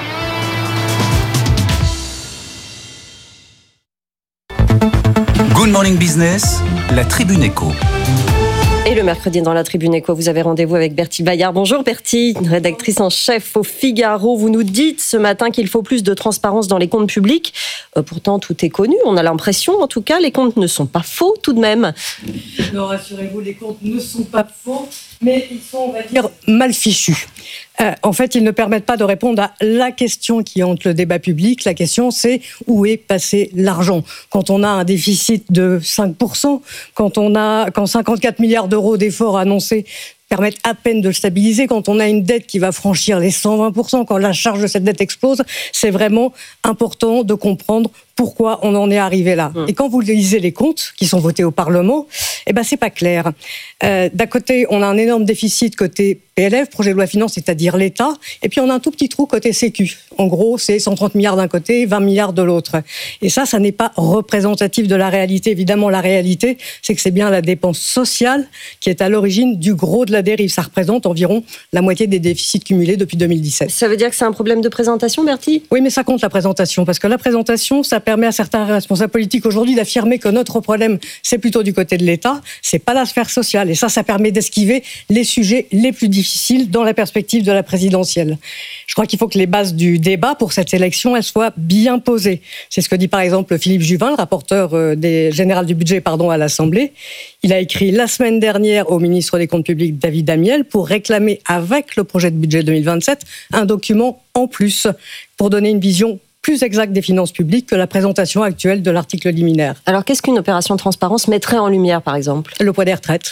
Good Morning Business, la Tribune Éco. Et le mercredi dans la Tribune Éco, vous avez rendez-vous avec Bertie Bayard. Bonjour Bertie, rédactrice en chef au Figaro. Vous nous dites ce matin qu'il faut plus de transparence dans les comptes publics. Euh, pourtant, tout est connu. On a l'impression, en tout cas, les comptes ne sont pas faux tout de même. Non, rassurez-vous, les comptes ne sont pas faux, mais ils sont, on va dire, mal fichus. Euh, en fait, ils ne permettent pas de répondre à la question qui hante le débat public. La question, c'est où est passé l'argent ? Quand on a un déficit de cinq pour cent, quand on a, quand cinquante-quatre milliards d'euros d'efforts annoncés permettent à peine de le stabiliser, quand on a une dette qui va franchir les cent vingt pour cent, quand la charge de cette dette explose, c'est vraiment important de comprendre pourquoi on en est arrivé là. Mmh. Et quand vous lisez les comptes qui sont votés au Parlement, eh ben c'est pas clair. Euh, d'un côté, on a un énorme déficit côté P L F, projet de loi de finances, c'est-à-dire l'État, et puis on a un tout petit trou côté Sécu. En gros, c'est cent trente milliards d'un côté, vingt milliards de l'autre. Et ça, ça n'est pas représentatif de la réalité. Évidemment, la réalité, c'est que c'est bien la dépense sociale qui est à l'origine du gros de la dérive. Ça représente environ la moitié des déficits cumulés depuis deux mille dix-sept. Ça veut dire que c'est un problème de présentation, Bertie ? Oui, mais ça compte la présentation, parce que la présentation, ça permet à certains responsables politiques aujourd'hui d'affirmer que notre problème, c'est plutôt du côté de l'État, c'est pas la sphère sociale. Et ça, ça permet d'esquiver les sujets les plus difficiles dans la perspective de la présidentielle. Je crois qu'il faut que les bases du débat pour cette élection, elles soient bien posées. C'est ce que dit par exemple Philippe Juvin, le rapporteur des général du budget, pardon, à l'Assemblée. Il a écrit la semaine dernière au ministre des Comptes publics, David Amiel, pour réclamer avec le projet de budget deux mille vingt-sept un document en plus pour donner une vision plus exacte des finances publiques que la présentation actuelle de l'article liminaire. Alors, qu'est-ce qu'une opération de transparence mettrait en lumière, par exemple ? Le poids des retraites.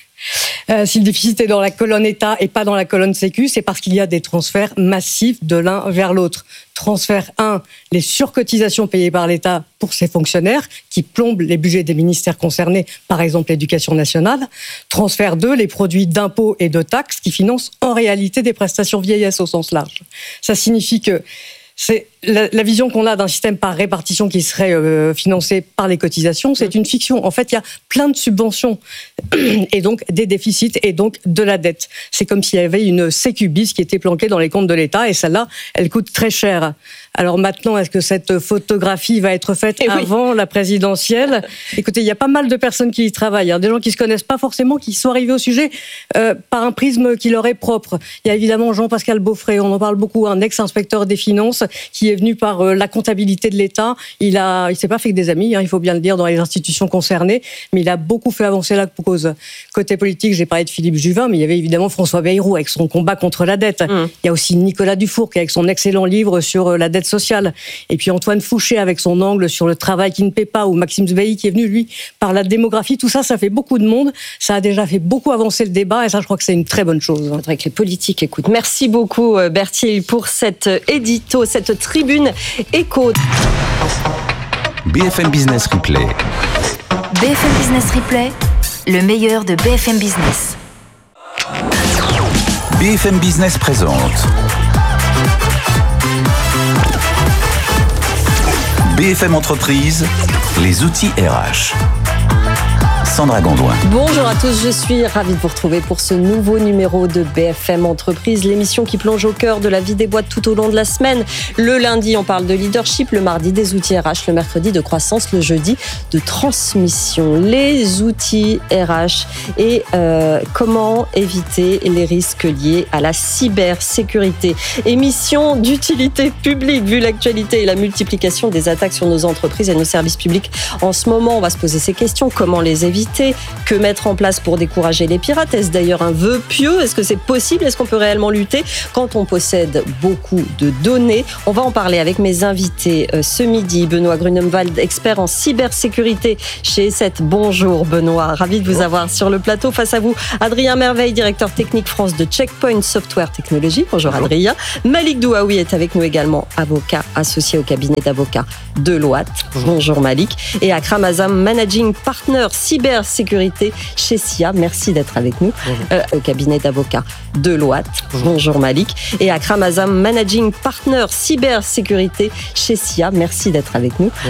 Euh, si le déficit est dans la colonne État et pas dans la colonne Sécu, c'est parce qu'il y a des transferts massifs de l'un vers l'autre. Transfert un, les surcotisations payées par l'État pour ses fonctionnaires, qui plombent les budgets des ministères concernés, par exemple l'Éducation nationale. Transfert deux, les produits d'impôts et de taxes qui financent en réalité des prestations vieillesse au sens large. Ça signifie que c'est la, la vision qu'on a d'un système par répartition qui serait euh, financé par les cotisations, c'est une fiction. En fait, il y a plein de subventions et donc des déficits et donc de la dette. C'est comme s'il y avait une sécu bis qui était planquée dans les comptes de l'État et celle-là, elle coûte très cher. Alors maintenant, est-ce que cette photographie va être faite eh avant oui. la présidentielle ? Écoutez, il y a pas mal de personnes qui y travaillent, hein, des gens qui se connaissent pas forcément, qui sont arrivés au sujet euh, par un prisme qui leur est propre. Il y a évidemment Jean-Pascal Beaufret, on en parle beaucoup, un ex-inspecteur des finances qui est venu par euh, la comptabilité de l'État. Il a, il s'est pas fait que des amis, hein, il faut bien le dire, dans les institutions concernées, mais il a beaucoup fait avancer la cause. Côté politique, j'ai parlé de Philippe Juvin, mais il y avait évidemment François Bayrou avec son combat contre la dette. Mmh. Il y a aussi Nicolas Dufourcq avec son excellent livre sur la dette sociale. Et puis Antoine Fouché avec son angle sur le travail qui ne paie pas, ou Maxime Zveï qui est venu, lui, par la démographie. Tout ça, ça fait beaucoup de monde. Ça a déjà fait beaucoup avancer le débat et ça, je crois que c'est une très bonne chose. Il faudrait que les politiques écoutent. Merci beaucoup, Bertie, pour cet édito, cette tribune éco. B F M Business Replay. B F M Business Replay, le meilleur de B F M Business. B F M Business présente B F M Entreprise, les outils R H. Sandra Gondouin. Bonjour à tous, je suis ravie de vous retrouver pour ce nouveau numéro de B F M Entreprise, l'émission qui plonge au cœur de la vie des boîtes tout au long de la semaine. Le lundi, on parle de leadership, le mardi des outils R H, le mercredi de croissance, le jeudi de transmission. Les outils R H et euh, comment éviter les risques liés à la cybersécurité. Émission d'utilité publique, vu l'actualité et la multiplication des attaques sur nos entreprises et nos services publics. En ce moment, on va se poser ces questions. Comment les éviter? Que mettre en place pour décourager les pirates? Est-ce d'ailleurs un vœu pieux? Est-ce que c'est possible? Est-ce qu'on peut réellement lutter quand on possède beaucoup de données? On va en parler avec mes invités ce midi. Benoît Grunemwald, expert en cybersécurité chez E sept. Bonjour Benoît, ravi de vous avoir sur le plateau. Face à vous, Adrien Merveille, directeur technique France de Checkpoint Software Technologies. Bonjour, Bonjour. Adrien. Malik Douaoui est avec nous également, avocat associé au cabinet d'avocats Deloitte. Bonjour. Bonjour Malik. Et Akram Azam, managing partner cybersécurité chez S I A. Merci d'être avec nous. Euh, au cabinet d'avocats Deloitte. Bonjour. Bonjour Malik. Et Akram Azam, managing partner cybersécurité chez S I A. Merci d'être avec nous.